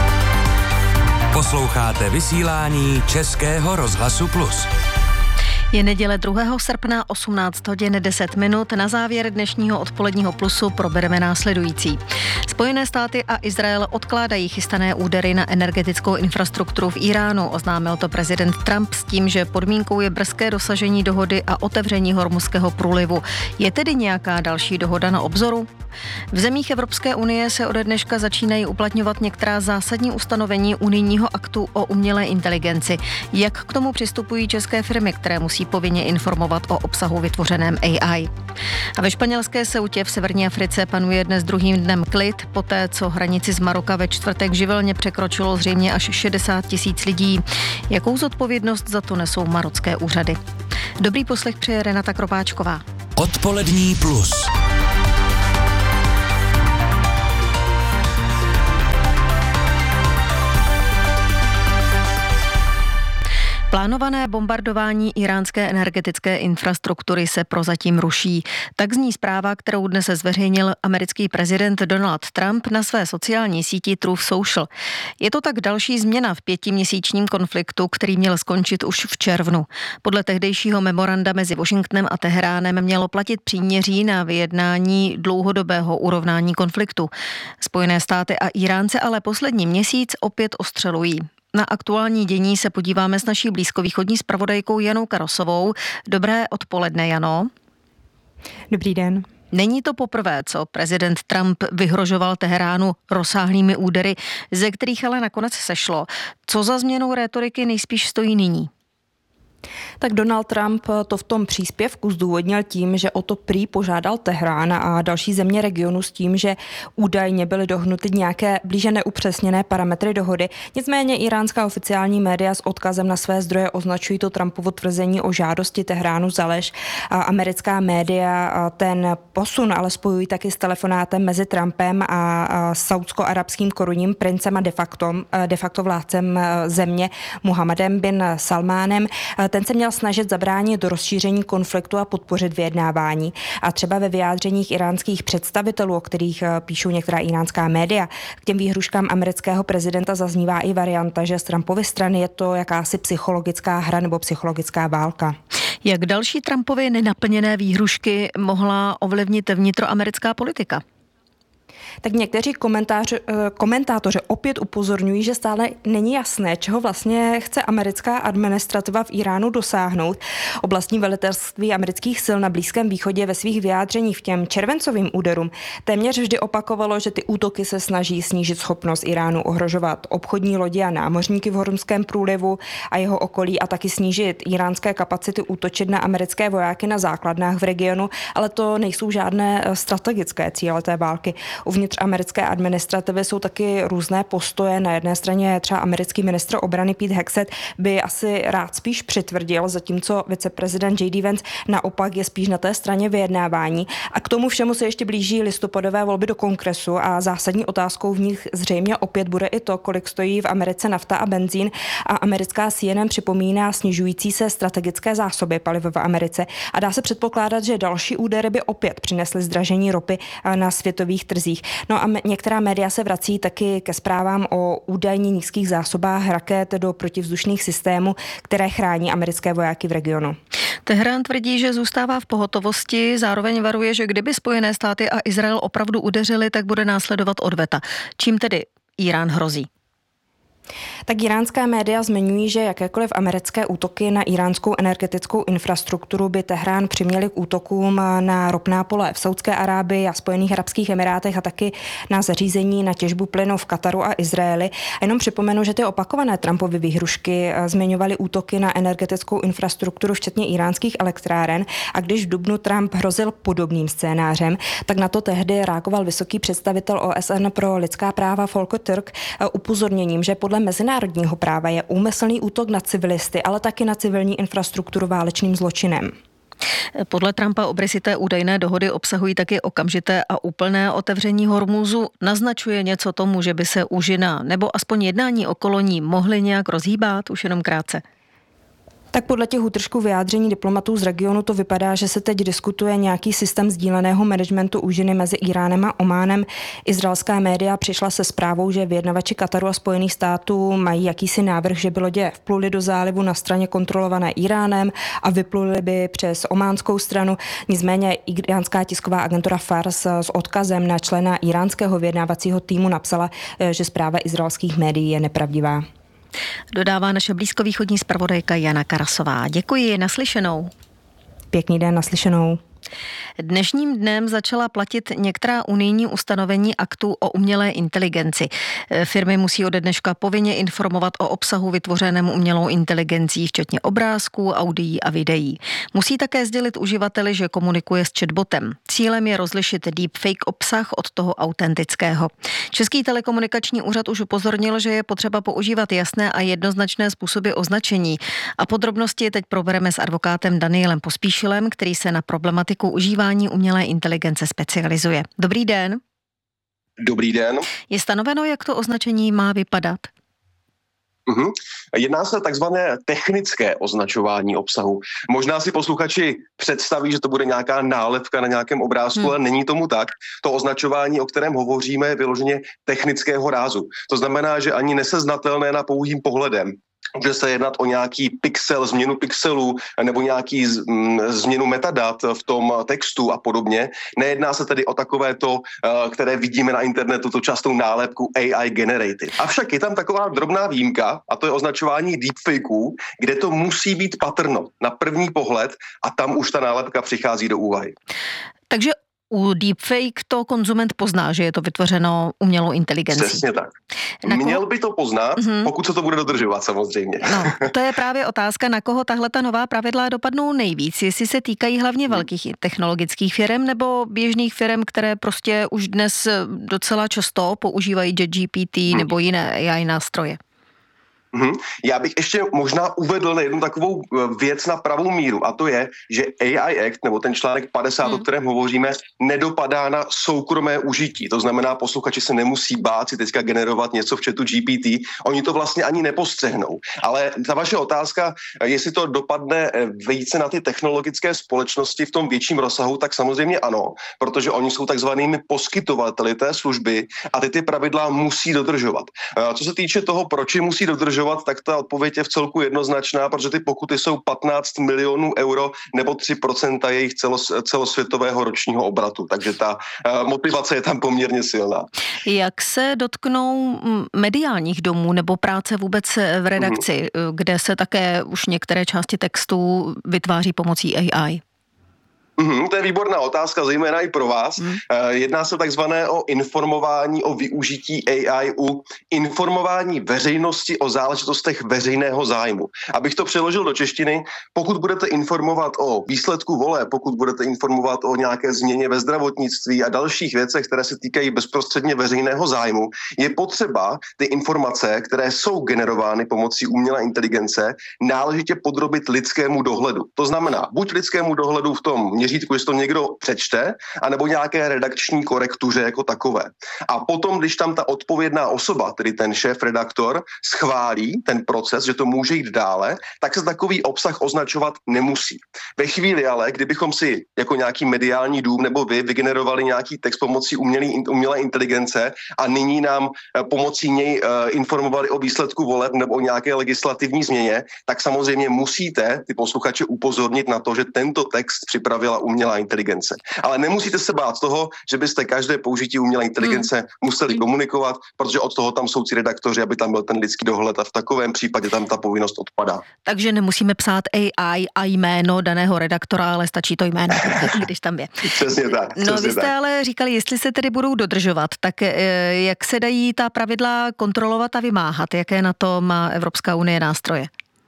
Posloucháte vysílání Českého rozhlasu Plus. Je neděle druhého srpna, osmnáct hodin deset minut. Na závěr dnešního odpoledního plusu probereme následující. Spojené státy a Izrael odkládají chystané údery na energetickou infrastrukturu v Iránu. Oznámil to prezident Trump s tím, že podmínkou je brzké dosažení dohody a otevření Hormuzského průlivu. Je tedy nějaká další dohoda na obzoru? V zemích Evropské unie se ode dneška začínají uplatňovat některá zásadní ustanovení unijního aktu o umělé inteligenci. Jak k tomu přistupují české firmy, které musí povinně informovat o obsahu vytvořeném A I? A ve španělské Ceutě v severní Africe panuje dnes druhým dnem klid, poté co hranici z Maroka ve čtvrtek živelně překročilo zřejmě až šedesát tisíc lidí. Jakou zodpovědnost za to nesou marocké úřady? Dobrý poslech přeje Renata Kropáčková. Odpolední plus. Plánované bombardování iránské energetické infrastruktury se prozatím ruší. Tak zní zpráva, kterou dnes zveřejnil americký prezident Donald Trump na své sociální síti Truth Social. Je to tak další změna v pětiměsíčním konfliktu, který měl skončit už v červnu. Podle tehdejšího memoranda mezi Washingtonem a Teheránem mělo platit příměří na vyjednání dlouhodobého urovnání konfliktu. Spojené státy a Iránce ale poslední měsíc opět ostřelují. Na aktuální dění se podíváme s naší blízkovýchodní zpravodajkou Janou Karosovou. Dobré odpoledne, Jano. Dobrý den. Není to poprvé, co prezident Trump vyhrožoval Teheránu rozsáhlými údery, ze kterých ale nakonec sešlo. Co za změnou rétoriky nejspíš stojí nyní? Tak Donald Trump to v tom příspěvku zdůvodnil tím, že o to prý požádal Teherán a další země regionu s tím, že údajně byly dohnuty nějaké blíže neupřesněné parametry dohody. Nicméně iránská oficiální média s odkazem na své zdroje označují to Trumpovo tvrzení o žádosti Teheránu za lež. A americká média ten posun ale spojují taky s telefonátem mezi Trumpem a saudsko-arabským korunním princem a de facto, de facto vládcem země Muhammadem bin Salmánem. Ten se měl snažit zabránit rozšíření konfliktu a podpořit vyjednávání. A třeba ve vyjádřeních iránských představitelů, o kterých píšou některá iránská média, k těm výhruškám amerického prezidenta zaznívá i varianta, že z Trumpovy strany je to jakási psychologická hra nebo psychologická válka. Jak další Trumpovy nenaplněné výhrušky mohla ovlivnit vnitroamerická politika? Tak někteří komentátoři opět upozorňují, že stále není jasné, čeho vlastně chce americká administrativa v Iránu dosáhnout. Oblastní velitelství amerických sil na Blízkém východě ve svých vyjádřeních v těm červencovým úderům téměř vždy opakovalo, že ty útoky se snaží snížit schopnost Iránu ohrožovat obchodní lodi a námořníky v Hormuzském průlivu a jeho okolí a taky snížit iránské kapacity útočit na americké vojáky na základnách v regionu, ale to nejsou žádné strategické cíle té války. Uvnitř americké administrativy jsou taky různé postoje. Na jedné straně třeba americký ministr obrany Pete Hegseth by asi rád spíš přitvrdil, zatímco viceprezident J D Vance naopak je spíš na té straně vyjednávání. A k tomu všemu se ještě blíží listopadové volby do kongresu a zásadní otázkou v nich zřejmě opět bude i to, kolik stojí v Americe nafta a benzín. A americká C N N připomíná snižující se strategické zásoby paliv v Americe. A dá se předpokládat, že další údery by opět přinesly zdražení ropy na světových trzích. No a některá média se vrací taky ke zprávám o údajně nízkých zásobách raket do protivzdušných systémů, které chrání americké vojáky v regionu. Teherán tvrdí, že zůstává v pohotovosti, zároveň varuje, že kdyby Spojené státy a Izrael opravdu udeřili, tak bude následovat odveta. Čím tedy Irán hrozí? Tak iránská média zmiňují, že jakékoliv americké útoky na iránskou energetickou infrastrukturu by Teherán přiměly k útokům na ropná pole v Saudské Arábii a Spojených arabských emirátech a taky na zařízení na těžbu plynu v Kataru a Izraeli. A jenom připomenu, že ty opakované Trumpovy výhrušky zmiňovaly útoky na energetickou infrastrukturu, včetně iránských elektráren. A když v dubnu Trump hrozil podobným scénářem, tak na to tehdy reagoval vysoký představitel O S N pro lidská práva Volker Turk upozorněním, že podle mezinárodního práva je úmyslný útok na civilisty, ale taky na civilní infrastrukturu válečným zločinem. Podle Trumpa obrysy té údajné dohody obsahují taky okamžité a úplné otevření Hormuzu. Naznačuje něco tomu, že by se úžina nebo aspoň jednání okolo ní mohly nějak rozhýbat, už jenom krátce? Tak podle těch útržků vyjádření diplomatů z regionu to vypadá, že se teď diskutuje nějaký systém sdíleného managementu úžiny mezi Iránem a Ománem. Izraelská média přišla se zprávou, že vyjednavači Kataru a Spojených států mají jakýsi návrh, že by lodě vpluli do zálivu na straně kontrolované Iránem a vypluli by přes ománskou stranu. Nicméně iránská tisková agentura Fars s odkazem na člena iránského vyjednávacího týmu napsala, že zpráva izraelských médií je nepravdivá. Dodává naše blízkovýchodní zpravodajka Jana Karasová. Děkuji, naslyšenou. Pěkný den, naslyšenou. Dnešním dnem začala platit některá unijní ustanovení aktů o umělé inteligenci. Firmy musí ode dneška povinně informovat o obsahu vytvořenému umělou inteligencí, včetně obrázků, audií a videí. Musí také sdělit uživateli, že komunikuje s chatbotem. Cílem je rozlišit deepfake obsah od toho autentického. Český telekomunikační úřad už upozornil, že je potřeba používat jasné a jednoznačné způsoby označení. A podrobnosti teď probereme s advokátem Danielem Pospíšilem, který se na problematiku užívání umělé inteligence specializuje. Dobrý den. Dobrý den. Je stanoveno, jak to označení má vypadat? Uhum. Jedná se o takzvané technické označování obsahu. Možná si posluchači představí, že to bude nějaká nálepka na nějakém obrázku, hmm. ale není tomu tak. To označování, o kterém hovoříme, je vyloženě technického rázu. To znamená, že ani neseznatelné na pouhým pohledem. Může se jednat o nějaký pixel, změnu pixelů nebo nějaký z, m, změnu metadat v tom textu a podobně. Nejedná se tedy o takovéto, které vidíme na internetu, to častou nálepku A I generated. Avšak je tam taková drobná výjimka a to je označování deepfakeů, kde to musí být patrno na první pohled a tam už ta nálepka přichází do úvahy. Takže u deepfake to konzument pozná, že je to vytvořeno umělou inteligencí. Přesně tak. Měl by to poznat, mm-hmm. pokud se to bude dodržovat samozřejmě. No, to je právě otázka, na koho tahle ta nová pravidla dopadnou nejvíc. Jestli se týkají hlavně velkých technologických firm nebo běžných firm, které prostě už dnes docela často používají ChatGPT mm. nebo jiné A I nástroje. Hmm. Já bych ještě možná uvedl jednu takovou věc na pravou míru a to je, že A I Act nebo ten článek padesát, hmm. o kterém hovoříme, nedopadá na soukromé užití. To znamená, posluchači se nemusí bát si teďka generovat něco v chatu G P T. Oni to vlastně ani nepostřehnou. Ale ta vaše otázka, jestli to dopadne více na ty technologické společnosti v tom větším rozsahu, tak samozřejmě ano, protože oni jsou takzvanými poskytovateli té služby a ty ty pravidla musí dodržovat. Co se týče toho, proč je musí dodržovat, tak ta odpověď je v celku jednoznačná, protože ty pokuty jsou patnáct milionů euro nebo tři procenta jejich celos, celosvětového ročního obratu. Takže ta uh, motivace je tam poměrně silná. Jak se dotknou mediálních domů nebo práce vůbec v redakci, mm-hmm. kde se také už některé části textů vytváří pomocí A I? Mm, to je výborná otázka, zejména i pro vás. Mm. Jedná se takzvané o informování o využití A I u informování veřejnosti o záležitostech veřejného zájmu. Abych to přeložil do češtiny, pokud budete informovat o výsledku voleb, pokud budete informovat o nějaké změně ve zdravotnictví a dalších věcech, které se týkají bezprostředně veřejného zájmu, je potřeba ty informace, které jsou generovány pomocí umělé inteligence, náležitě podrobit lidskému dohledu. To znamená, buď lidskému dohledu v tom měřítku, jestli to někdo přečte, anebo nějaké redakční korektuře jako takové. A potom, když tam ta odpovědná osoba, tedy ten šéf-redaktor, schválí ten proces, že to může jít dále, tak se takový obsah označovat nemusí. Ve chvíli ale, kdybychom si jako nějaký mediální dům nebo vy vygenerovali nějaký text pomocí umělý, umělé inteligence a nyní nám pomocí něj uh, informovali o výsledku voleb nebo o nějaké legislativní změně, tak samozřejmě musíte ty posluchače upozornit na to, že tento text připravila umělá inteligence. Ale nemusíte se bát toho, že byste každé použití umělé inteligence hmm. museli komunikovat, protože od toho tam jsou ti redaktoři, aby tam byl ten lidský dohled a v takovém případě tam ta povinnost odpadá. Takže nemusíme psát A I a jméno daného redaktora, ale stačí to jméno, když tam je. Přesně tak. No přesně vy jste tak. ale říkali, jestli se tedy budou dodržovat, tak jak se dají ta pravidla kontrolovat a vymáhat? Jaké na to má Evropská unie nástroje?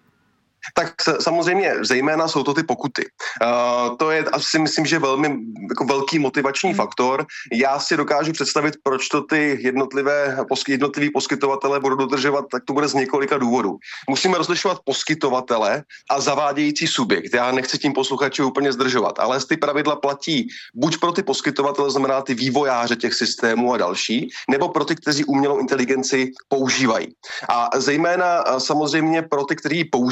Tak samozřejmě zejména jsou to ty pokuty. Uh, to je asi myslím, že velmi jako velký motivační hmm. faktor. Já si dokážu představit, proč to ty jednotlivé jednotliví poskytovatele budou dodržovat, tak to bude z několika důvodů. Musíme rozlišovat poskytovatele a zavádějící subjekt. Já nechci tím posluchači úplně zdržovat, ale ty pravidla platí buď pro ty poskytovatele, znamená ty vývojáře těch systémů a další, nebo pro ty, kteří umělou inteligenci používají. A zejména samozřejmě pro ty, kteří ji používají,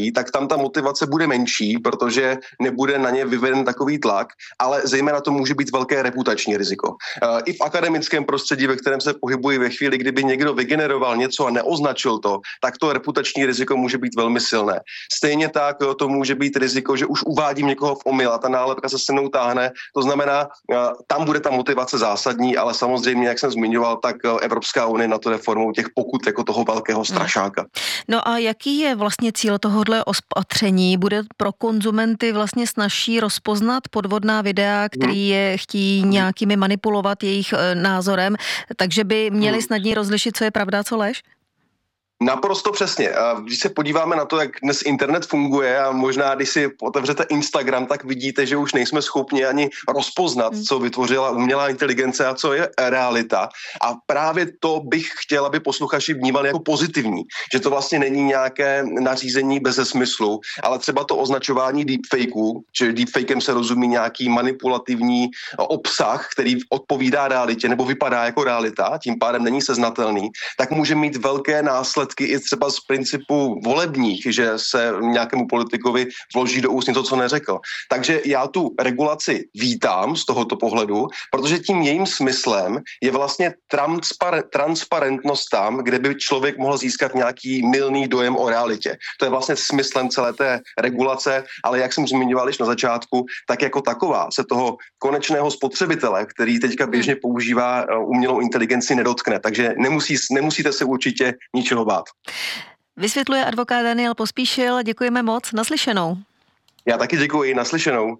mají, tak tam ta motivace bude menší, protože nebude na ně vyveden takový tlak, ale zejména to může být velké reputační riziko. I v akademickém prostředí, ve kterém se pohybují, ve chvíli, kdyby někdo vygeneroval něco a neoznačil to, tak to reputační riziko může být velmi silné. Stejně tak to může být riziko, že už uvádím někoho v omyl a ta nálepka se se mnou táhne. To znamená, tam bude ta motivace zásadní, ale samozřejmě, jak jsem zmiňoval, tak Evropská unie na to jde formou těch pokut jako toho velkého strašáka. No a jaký je vlastně cíl tohohle opatření? Bude pro konzumenty vlastně snazší rozpoznat podvodná videa, který je chtějí nějakými manipulovat jejich názorem, takže by měli snadněji rozlišit, co je pravda a co lež? Naprosto přesně. Když se podíváme na to, jak dnes internet funguje a možná, když si otevřete Instagram, tak vidíte, že už nejsme schopni ani rozpoznat, co vytvořila umělá inteligence a co je realita. A právě to bych chtěl, aby posluchači vnímali jako pozitivní, že to vlastně není nějaké nařízení beze smyslu, ale třeba to označování deepfakeů, že deepfakem se rozumí nějaký manipulativní obsah, který odpovídá realitě nebo vypadá jako realita, tím pádem není seznatelný, tak může mít velké následky i třeba z principu volebních, že se nějakému politikovi vloží do úst něco, co neřekl. Takže já tu regulaci vítám z tohoto pohledu, protože tím jejím smyslem je vlastně transpar- transparentnost tam, kde by člověk mohl získat nějaký mylný dojem o realitě. To je vlastně smyslem celé té regulace, ale jak jsem zmiňoval již na začátku, tak jako taková se toho konečného spotřebitele, který teďka běžně používá umělou inteligenci, nedotkne. Takže nemusí, nemusíte se určitě ničeho bát. Vysvětluje advokát Daniel Pospíšil, děkujeme moc, naslyšenou. Já taky děkuji, naslyšenou.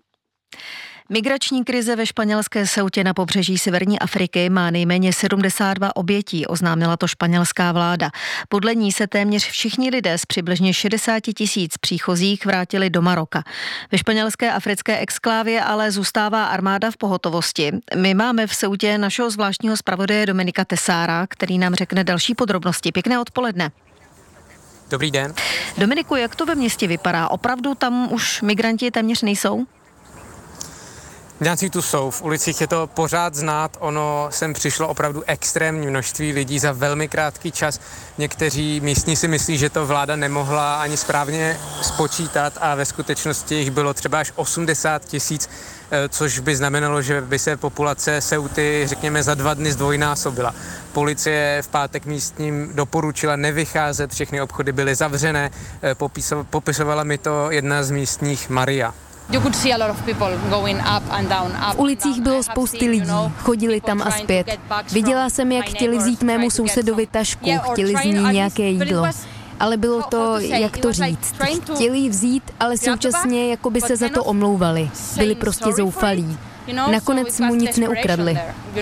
Migrační krize ve španělské Ceutě na pobřeží severní Afriky má nejméně sedmdesát dva obětí, oznámila to španělská vláda. Podle ní se téměř všichni lidé z přibližně šedesát tisíc příchozích vrátili do Maroka. Ve španělské africké exklávě ale zůstává armáda v pohotovosti. My máme v Ceutě našeho zvláštního zpravodaje Dominika Tesára, který nám řekne další podrobnosti. Pěkné odpoledne. Dobrý den. Dominiku, jak to ve městě vypadá? Opravdu tam už migranti téměř nejsou? Migranti tu jsou, v ulicích je to pořád znát, ono sem přišlo opravdu extrémní množství lidí za velmi krátký čas. Někteří místní si myslí, že to vláda nemohla ani správně spočítat a ve skutečnosti jich bylo třeba až osmdesát tisíc, což by znamenalo, že by se populace Ceuty, řekněme, za dva dny zdvojnásobila. Policie v pátek místním doporučila nevycházet, všechny obchody byly zavřené, popisovala mi to jedna z místních, Maria. V ulicích bylo spousty lidí, chodili tam a zpět. Viděla jsem, jak chtěli vzít mému sousedovi tašku, chtěli z ní nějaké jídlo. Ale bylo to, jak to říct, chtěli ji vzít, ale současně jako by se za to omlouvali. Byli prostě zoufalí. Nakonec mu nic neukradli.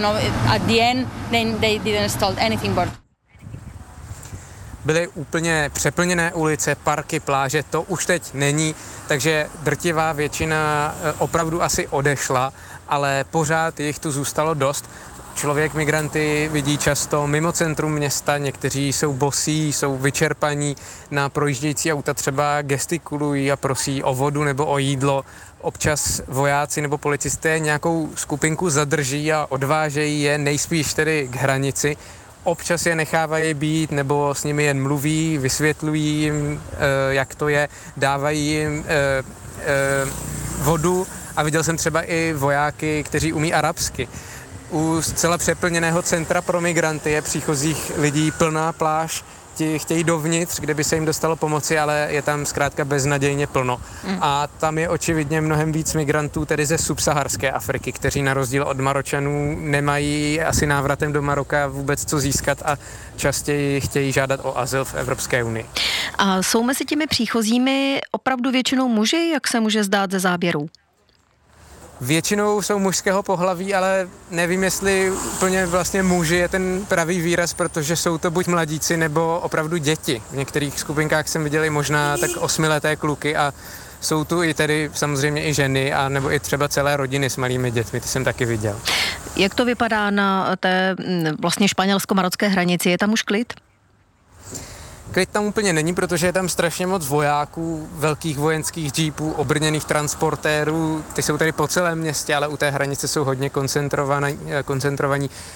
Byly úplně přeplněné ulice, parky, pláže, to už teď není, takže drtivá většina opravdu asi odešla, ale pořád jich tu zůstalo dost. Člověk migranty vidí často mimo centrum města, někteří jsou bosí, jsou vyčerpaní, na projíždějící auta třeba gestikulují a prosí o vodu nebo o jídlo. Občas vojáci nebo policisté nějakou skupinku zadrží a odvážejí je nejspíš tedy k hranici. Občas je nechávají být nebo s nimi jen mluví, vysvětlují jim, jak to je, dávají jim vodu a viděl jsem třeba i vojáky, kteří umí arabsky. U zcela přeplněného centra pro migranty je příchozích lidí plná pláž, ti chtějí dovnitř, kde by se jim dostalo pomoci, ale je tam zkrátka beznadějně plno. Mm. A tam je očividně mnohem víc migrantů, tedy ze subsaharské Afriky, kteří na rozdíl od Maročanů nemají asi návratem do Maroka vůbec co získat a častěji chtějí žádat o azyl v Evropské unii. A jsou mezi těmi příchozími opravdu většinou muži, jak se může zdát ze záběrů? Většinou jsou mužského pohlaví, ale nevím, jestli úplně vlastně muži je ten pravý výraz, protože jsou to buď mladíci nebo opravdu děti. V některých skupinkách jsem viděl i možná tak osmileté kluky a jsou tu i tedy samozřejmě i ženy a nebo i třeba celé rodiny s malými dětmi, ty jsem taky viděl. Jak to vypadá na té vlastně španělsko-marocké hranici? Je tam už klid? Klid tam úplně není, protože je tam strašně moc vojáků, velkých vojenských džípů, obrněných transportérů, ty jsou tady po celém městě, ale u té hranice jsou hodně koncentrovaní. koncentrovaní.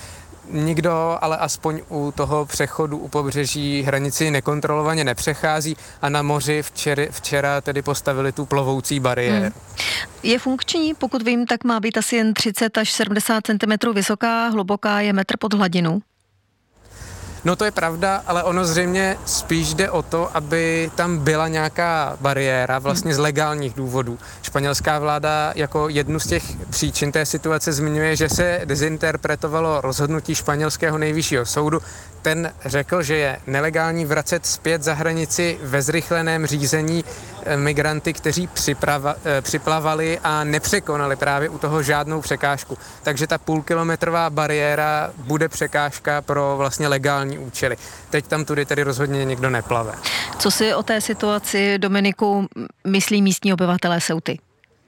Nikdo ale aspoň u toho přechodu u pobřeží hranici nekontrolovaně nepřechází a na moři včera, včera tedy postavili tu plovoucí bariéru. Hmm. Je funkční, pokud vím, tak má být asi jen třicet až sedmdesát centimetrů vysoká, hluboká je metr pod hladinou. No to je pravda, ale ono zřejmě spíš jde o to, aby tam byla nějaká bariéra vlastně z legálních důvodů. Španělská vláda jako jednu z těch příčin té situace zmiňuje, že se dezinterpretovalo rozhodnutí španělského nejvyššího soudu. Ten řekl, že je nelegální vracet zpět za hranici ve zrychleném řízení migranty, kteří připrava, připlavali a nepřekonali právě u toho žádnou překážku. Takže ta půlkilometrová bariéra bude překážka pro vlastně legální účely. Teď tam tudy tedy rozhodně nikdo neplave. Co si o té situaci, Dominiku, myslí místní obyvatelé Ceuty?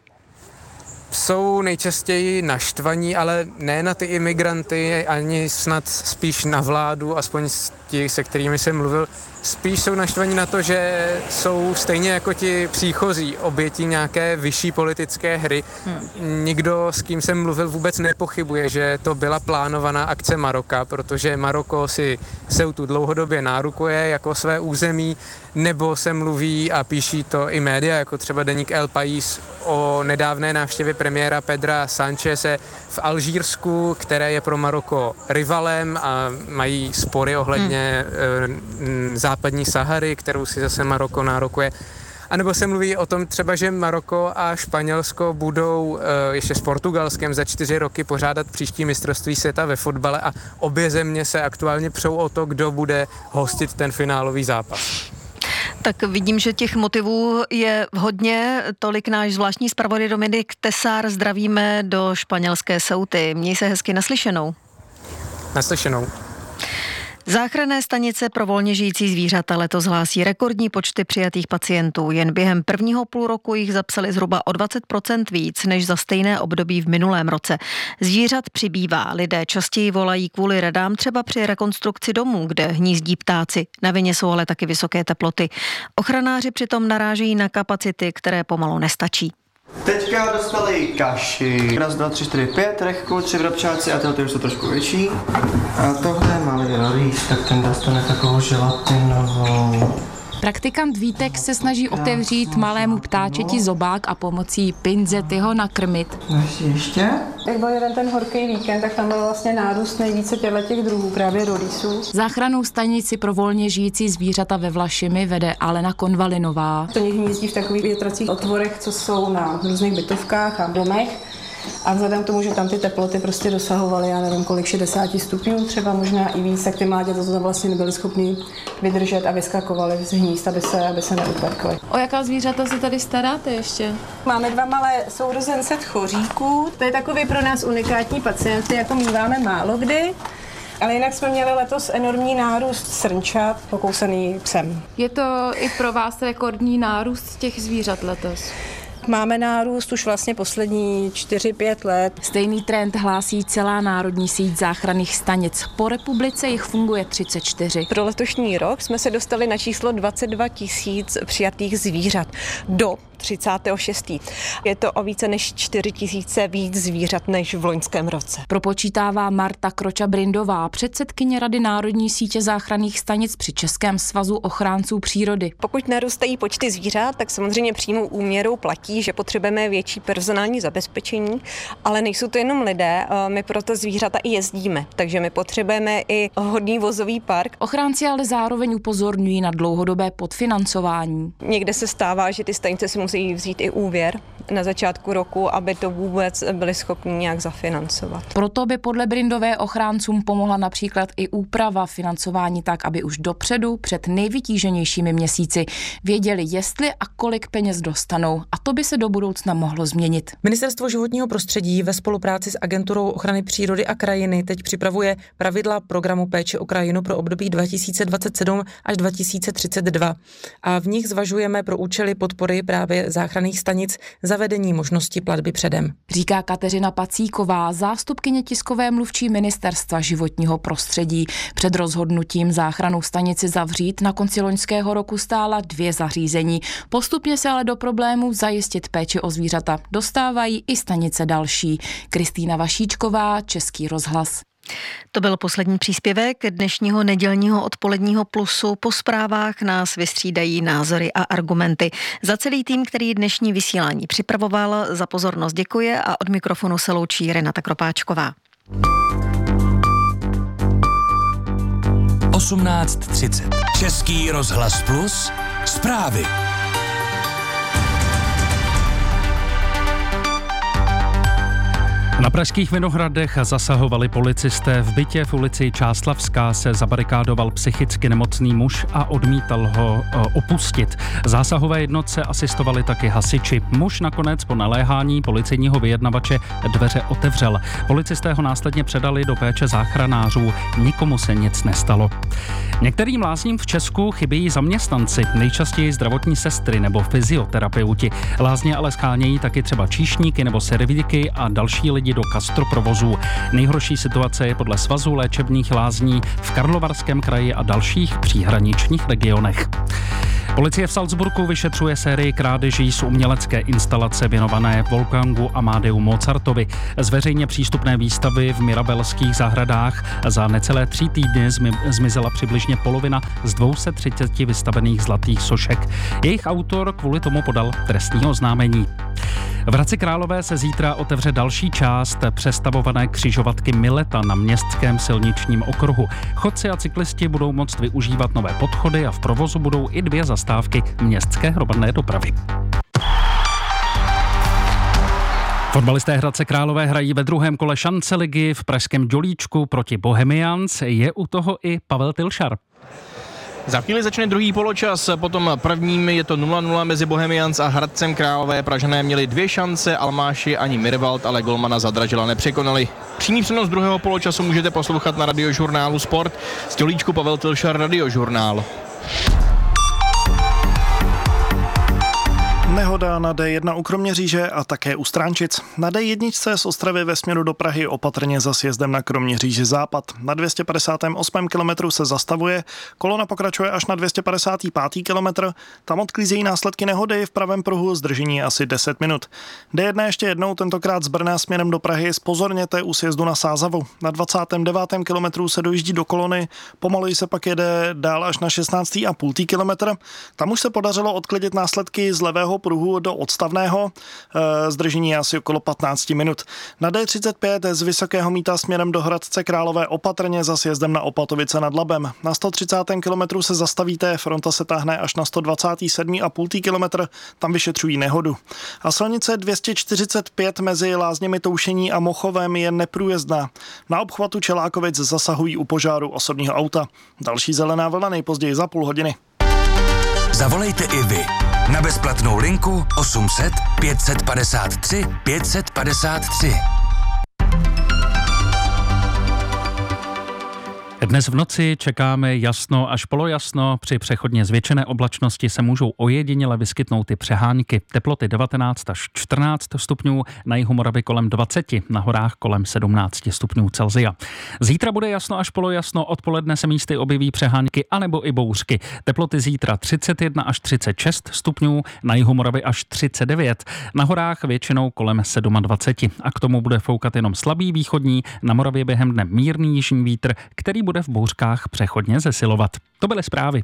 Jsou nejčastěji naštvaní, ale ne na ty imigranty, ani snad spíš na vládu, aspoň ti, se kterými jsem mluvil. Spíš jsou naštvaní na to, že jsou stejně jako ti příchozí obětí nějaké vyšší politické hry. Hmm. Nikdo, s kým jsem mluvil, vůbec nepochybuje, že to byla plánovaná akce Maroka, protože Maroko si Ceutu dlouhodobě nárukuje jako své území, nebo se mluví a píší to i média, jako třeba deník El País, o nedávné návštěvě premiéra Pedra Sáncheze v Alžírsku, které je pro Maroko rivalem a mají spory ohledně hmm. e, západní Sahary, kterou si zase Maroko nárokuje. A nebo se mluví o tom třeba, že Maroko a Španělsko budou e, ještě s Portugalskem za čtyři roky pořádat příští mistrovství světa ve fotbale a obě země se aktuálně přou o to, kdo bude hostit ten finálový zápas. Tak vidím, že těch motivů je hodně. Tolik náš zvláštní zpravodaj Dominik Tesár. Zdravíme do španělské Ceuty. Měj se hezky, naslyšenou. Naslyšenou. Záchranné stanice pro volně žijící zvířata letos hlásí rekordní počty přijatých pacientů. Jen během prvního půl roku jich zapsali zhruba o dvacet procent víc než za stejné období v minulém roce. Zvířat přibývá. Lidé častěji volají kvůli radám třeba při rekonstrukci domů, kde hnízdí ptáci. Na vině jsou ale taky vysoké teploty. Ochranáři přitom narážejí na kapacity, které pomalu nestačí. Teďka dostali kaši. Raz, dva, tři, čtyři, pět, rechku, tři vrabčáci a tyhle už jsou trošku větší. A tohle má lidé rýs, tak ten dostane takovou želatinovou. Praktikant Vítek se snaží otevřít malému ptáčeti zobák a pomocí pinzety ho nakrmit. Ještě? Jak byl jeden ten horký víkend, tak tam byl vlastně nárůst nejvíce těch druhů, právě rýsů. Záchrannou stanici pro volně žijící zvířata ve Vlašimi vede Alena Konvalinová. To někdy hnízdí v takových větracích otvorech, co jsou na různých bytovkách a domech. A vzhledem k tomu, že tam ty teploty prostě dosahovaly, já nevím kolik, šedesát stupňů, třeba možná i víc, tak ty mláďata to tam vlastně nebyly schopný vydržet a vyskakovaly z hnízd, aby se, aby se neupekly. O jaká zvířata se tady staráte ještě? Máme dva malé sourozence tchoříků. To je takový pro nás unikátní pacienty, jako míváme málo kdy. Ale jinak jsme měli letos enormní nárůst srnčat, pokousaný psem. Je to i pro vás rekordní nárůst těch zvířat letos? Máme nárůst už vlastně poslední čtyři pět let. Stejný trend hlásí celá národní síť záchranných stanic. Po republice jich funguje třicet čtyři. Pro letošní rok jsme se dostali na číslo dvacet dva tisíc přijatých zvířat do třicátého šestého Je to o více než čtyři tisíce víc zvířat než v loňském roce. Propočítává Marta Kroča-Brindová, předsedkyně Rady národní sítě záchranných stanic při Českém svazu ochránců přírody. Pokud narůstají počty zvířat, tak samozřejmě přímou úměrou platí, že potřebujeme větší personální zabezpečení, ale nejsou to jenom lidé, my proto zvířata i jezdíme, takže my potřebujeme i hodný vozový park. Ochránci ale zároveň upozorňují na dlouhodobé podfinancování. Někde se stává, že ty stanice si musí vzít i úvěr na začátku roku, aby to vůbec byli schopni nějak zafinancovat. Proto by podle Brindové ochráncům pomohla například i úprava financování tak, aby už dopředu před nejvytíženějšími měsíci věděli, jestli a kolik peněz dostanou, a to by se do budoucna mohlo změnit. Ministerstvo životního prostředí ve spolupráci s Agenturou ochrany přírody a krajiny teď připravuje pravidla programu péče o krajinu pro období dva tisíce dvacet sedm až dva tisíce třicet dva. A v nich zvažujeme pro účely podpory právě záchranných stanic zavedení možnosti platby předem. Říká Kateřina Pacíková, zástupkyně tiskové mluvčí Ministerstva životního prostředí. Před rozhodnutím záchrannou stanici zavřít na konci loňského roku stála dvě zařízení. Postupně se ale do problému zajistit péči o zvířata dostávají i stanice další. Kristýna Vašíčková, Český rozhlas. To byl poslední příspěvek dnešního nedělního odpoledního Plusu. Po zprávách nás vystřídají názory a argumenty. Za celý tým, který dnešní vysílání připravoval, za pozornost děkuje a od mikrofonu se loučí Renata Kropáčková. osmnáct třicet. Český rozhlas Plus. Zprávy. Na pražských Vinohradech zasahovali policisté. V bytě v ulici Čáslavská se zabarikádoval psychicky nemocný muž a odmítal ho opustit. Zásahové jednotce asistovali taky hasiči. Muž nakonec po naléhání policejního vyjednavače dveře otevřel. Policisté ho následně předali do péče záchranářů. Nikomu se nic nestalo. Některým lázním v Česku chybějí zaměstnanci, nejčastěji zdravotní sestry nebo fyzioterapeuti. Lázně ale schánějí taky třeba číšníky nebo servíky a další lidi do gastroprovozů. Nejhorší situace je podle Svazu léčebných lázní v Karlovarském kraji a dalších příhraničních regionech. Policie v Salzburgu vyšetřuje sérii krádeží z umělecké instalace věnované Wolfgangu Amadeu Mozartovi. Z veřejně přístupné výstavy v Mirabelských zahradách za necelé tři týdny zmizela přibližně polovina z dvě stě třicet vystavených zlatých sošek. Jejich autor kvůli tomu podal trestní oznámení. V Hradci Králové se zítra otevře další část přestavované křižovatky Mileta na městském silničním okruhu. Chodci a cyklisti budou moct využívat nové podchody a v provozu budou i dvě zastávky městské hromadné dopravy. Fotbalisté Hradce Králové hrají ve druhém kole šance ligy v pražském Dělíčku proti Bohemians. Je u toho i Pavel Tilšar. Za chvíli začne druhý poločas, potom prvním je to nula nula mezi Bohemians a Hradcem Králové. Pražané měli dvě šance, Almáši ani Mirvald, ale golmana Zadražila nepřekonali. Přímý přenos druhého poločasu můžete poslouchat na Radiožurnálu Sport. Z Dělíčku Pavel Tilšar, Radiožurnál. Nehoda na dé jedna u Kroměříže a také u Stránčic. Na dé jedna z Ostravy ve směru do Prahy opatrně za sjezdem na Kroměříži západ. Na dvě stě padesát osm kilometru se zastavuje, kolona pokračuje až na dvě stě padesát pět kilometr. Tam odklízejí následky nehody v pravém pruhu, zdržení asi deset minut. dé jedna ještě jednou, tentokrát z Brna směrem do Prahy, zpozorněte u sjezdu na Sázavu. Na dvacátém devátém kilometru se dojíždí do kolony, pomaluji se pak jede dál až na šestnáct celá pět kilometr. Tam už se podařilo odklidit následky z levého pruhu do odstavného, zdržení asi okolo patnáct minut. Na dé třicet pět z Vysokého Mýta směrem do Hradce Králové opatrně za sjezdem na Opatovice nad Labem. Na sto třicátém kilometru se zastavíte, fronta se táhne až na sto dvacet sedm celá pět kilometr, tam vyšetřují nehodu. A silnice dvě stě čtyřicet pět mezi Lázněmi Toušení a Mochovem je neprůjezdná. Na obchvatu Čelákovic zasahují u požáru osobního auta. Další zelená vlna nejpozději za půl hodiny. Zavolejte i vy na bezplatnou linku osm set pět set padesát tři pět set padesát tři. Dnes v noci čekáme jasno až polojasno. Při přechodně zvětšené oblačnosti se můžou ojediněle vyskytnout i přehánky. Teploty devatenáct až čtrnáct stupňů, na jihu Moravy kolem dvacet, na horách kolem sedmnáct stupňů Celsia. Zítra bude jasno až polojasno, odpoledne se místy objeví přehánky anebo i bouřky. Teploty zítra třicet jedna až třicet šest stupňů, na jihu Moravy až třicet devět, na horách většinou kolem dvacet sedm. A k tomu bude foukat jenom slabý východní, na Moravě během dne mírný jižní vítr, který bude v bouřkách přechodně zesilovat. To byly zprávy.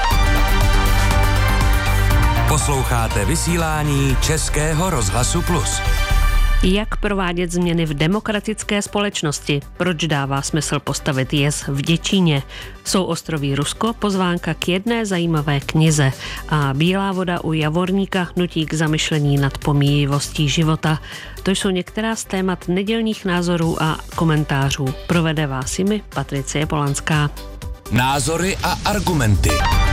Posloucháte vysílání Českého rozhlasu Plus. Jak provádět změny v demokratické společnosti? Proč dává smysl postavit jez v Děčíně? Jsou ostroví Rusko pozvánka k jedné zajímavé knize a Bílá voda u Javorníka nutí k zamyšlení nad pomíjivostí života. To jsou některá z témat nedělních názorů a komentářů. Provede vás jimi Patricie Polanská. Názory a argumenty.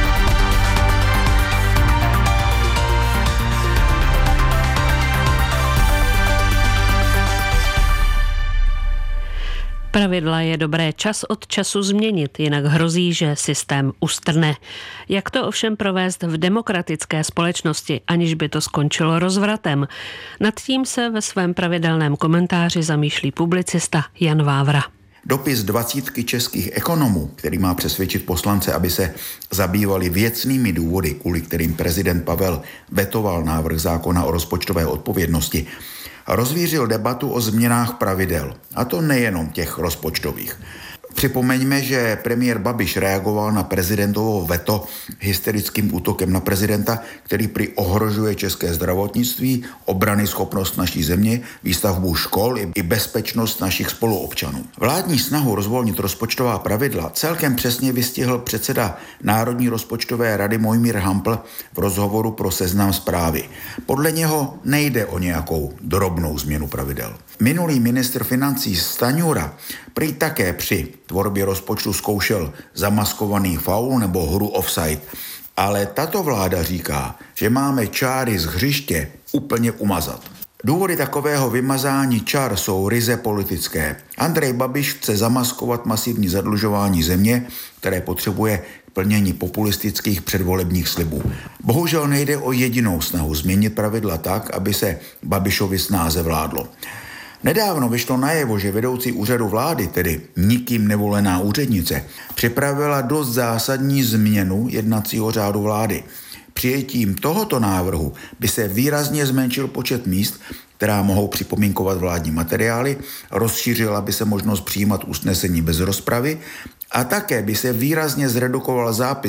Pravidla je dobré čas od času změnit, jinak hrozí, že systém ustrne. Jak to ovšem provést v demokratické společnosti, aniž by to skončilo rozvratem? Nad tím se ve svém pravidelném komentáři zamýšlí publicista Jan Vávra. Dopis dvacítky českých ekonomů, který má přesvědčit poslance, aby se zabývali věcnými důvody, kvůli kterým prezident Pavel vetoval návrh zákona o rozpočtové odpovědnosti, rozvířil debatu o změnách pravidel, a to nejenom těch rozpočtových. Připomeňme, že premiér Babiš reagoval na prezidentovo veto hysterickým útokem na prezidenta, který prý ohrožuje české zdravotnictví, obrany schopnost naší země, výstavbu škol i bezpečnost našich spoluobčanů. Vládní snahu rozvolnit rozpočtová pravidla celkem přesně vystihl předseda Národní rozpočtové rady Mojmír Hampl v rozhovoru pro Seznam Zprávy. Podle něho nejde o nějakou drobnou změnu pravidel. Minulý ministr financí Stanjura prý také při tvorbě rozpočtu zkoušel zamaskovaný faul nebo hru offside, ale tato vláda říká, že máme čáry z hřiště úplně umazat. Důvody takového vymazání čar jsou ryze politické. Andrej Babiš chce zamaskovat masivní zadlužování země, které potřebuje k plnění populistických předvolebních slibů. Bohužel nejde o jedinou snahu změnit pravidla tak, aby se Babišovi snáze vládlo. Nedávno vyšlo najevo, že vedoucí úřadu vlády, tedy nikým nevolená úřednice, připravila dost zásadní změnu jednacího řádu vlády. Přijetím tohoto návrhu by se výrazně zmenšil počet míst, která mohou připomínkovat vládní materiály, rozšířila by se možnost přijímat usnesení bez rozpravy a také by se výrazně zredukoval zápis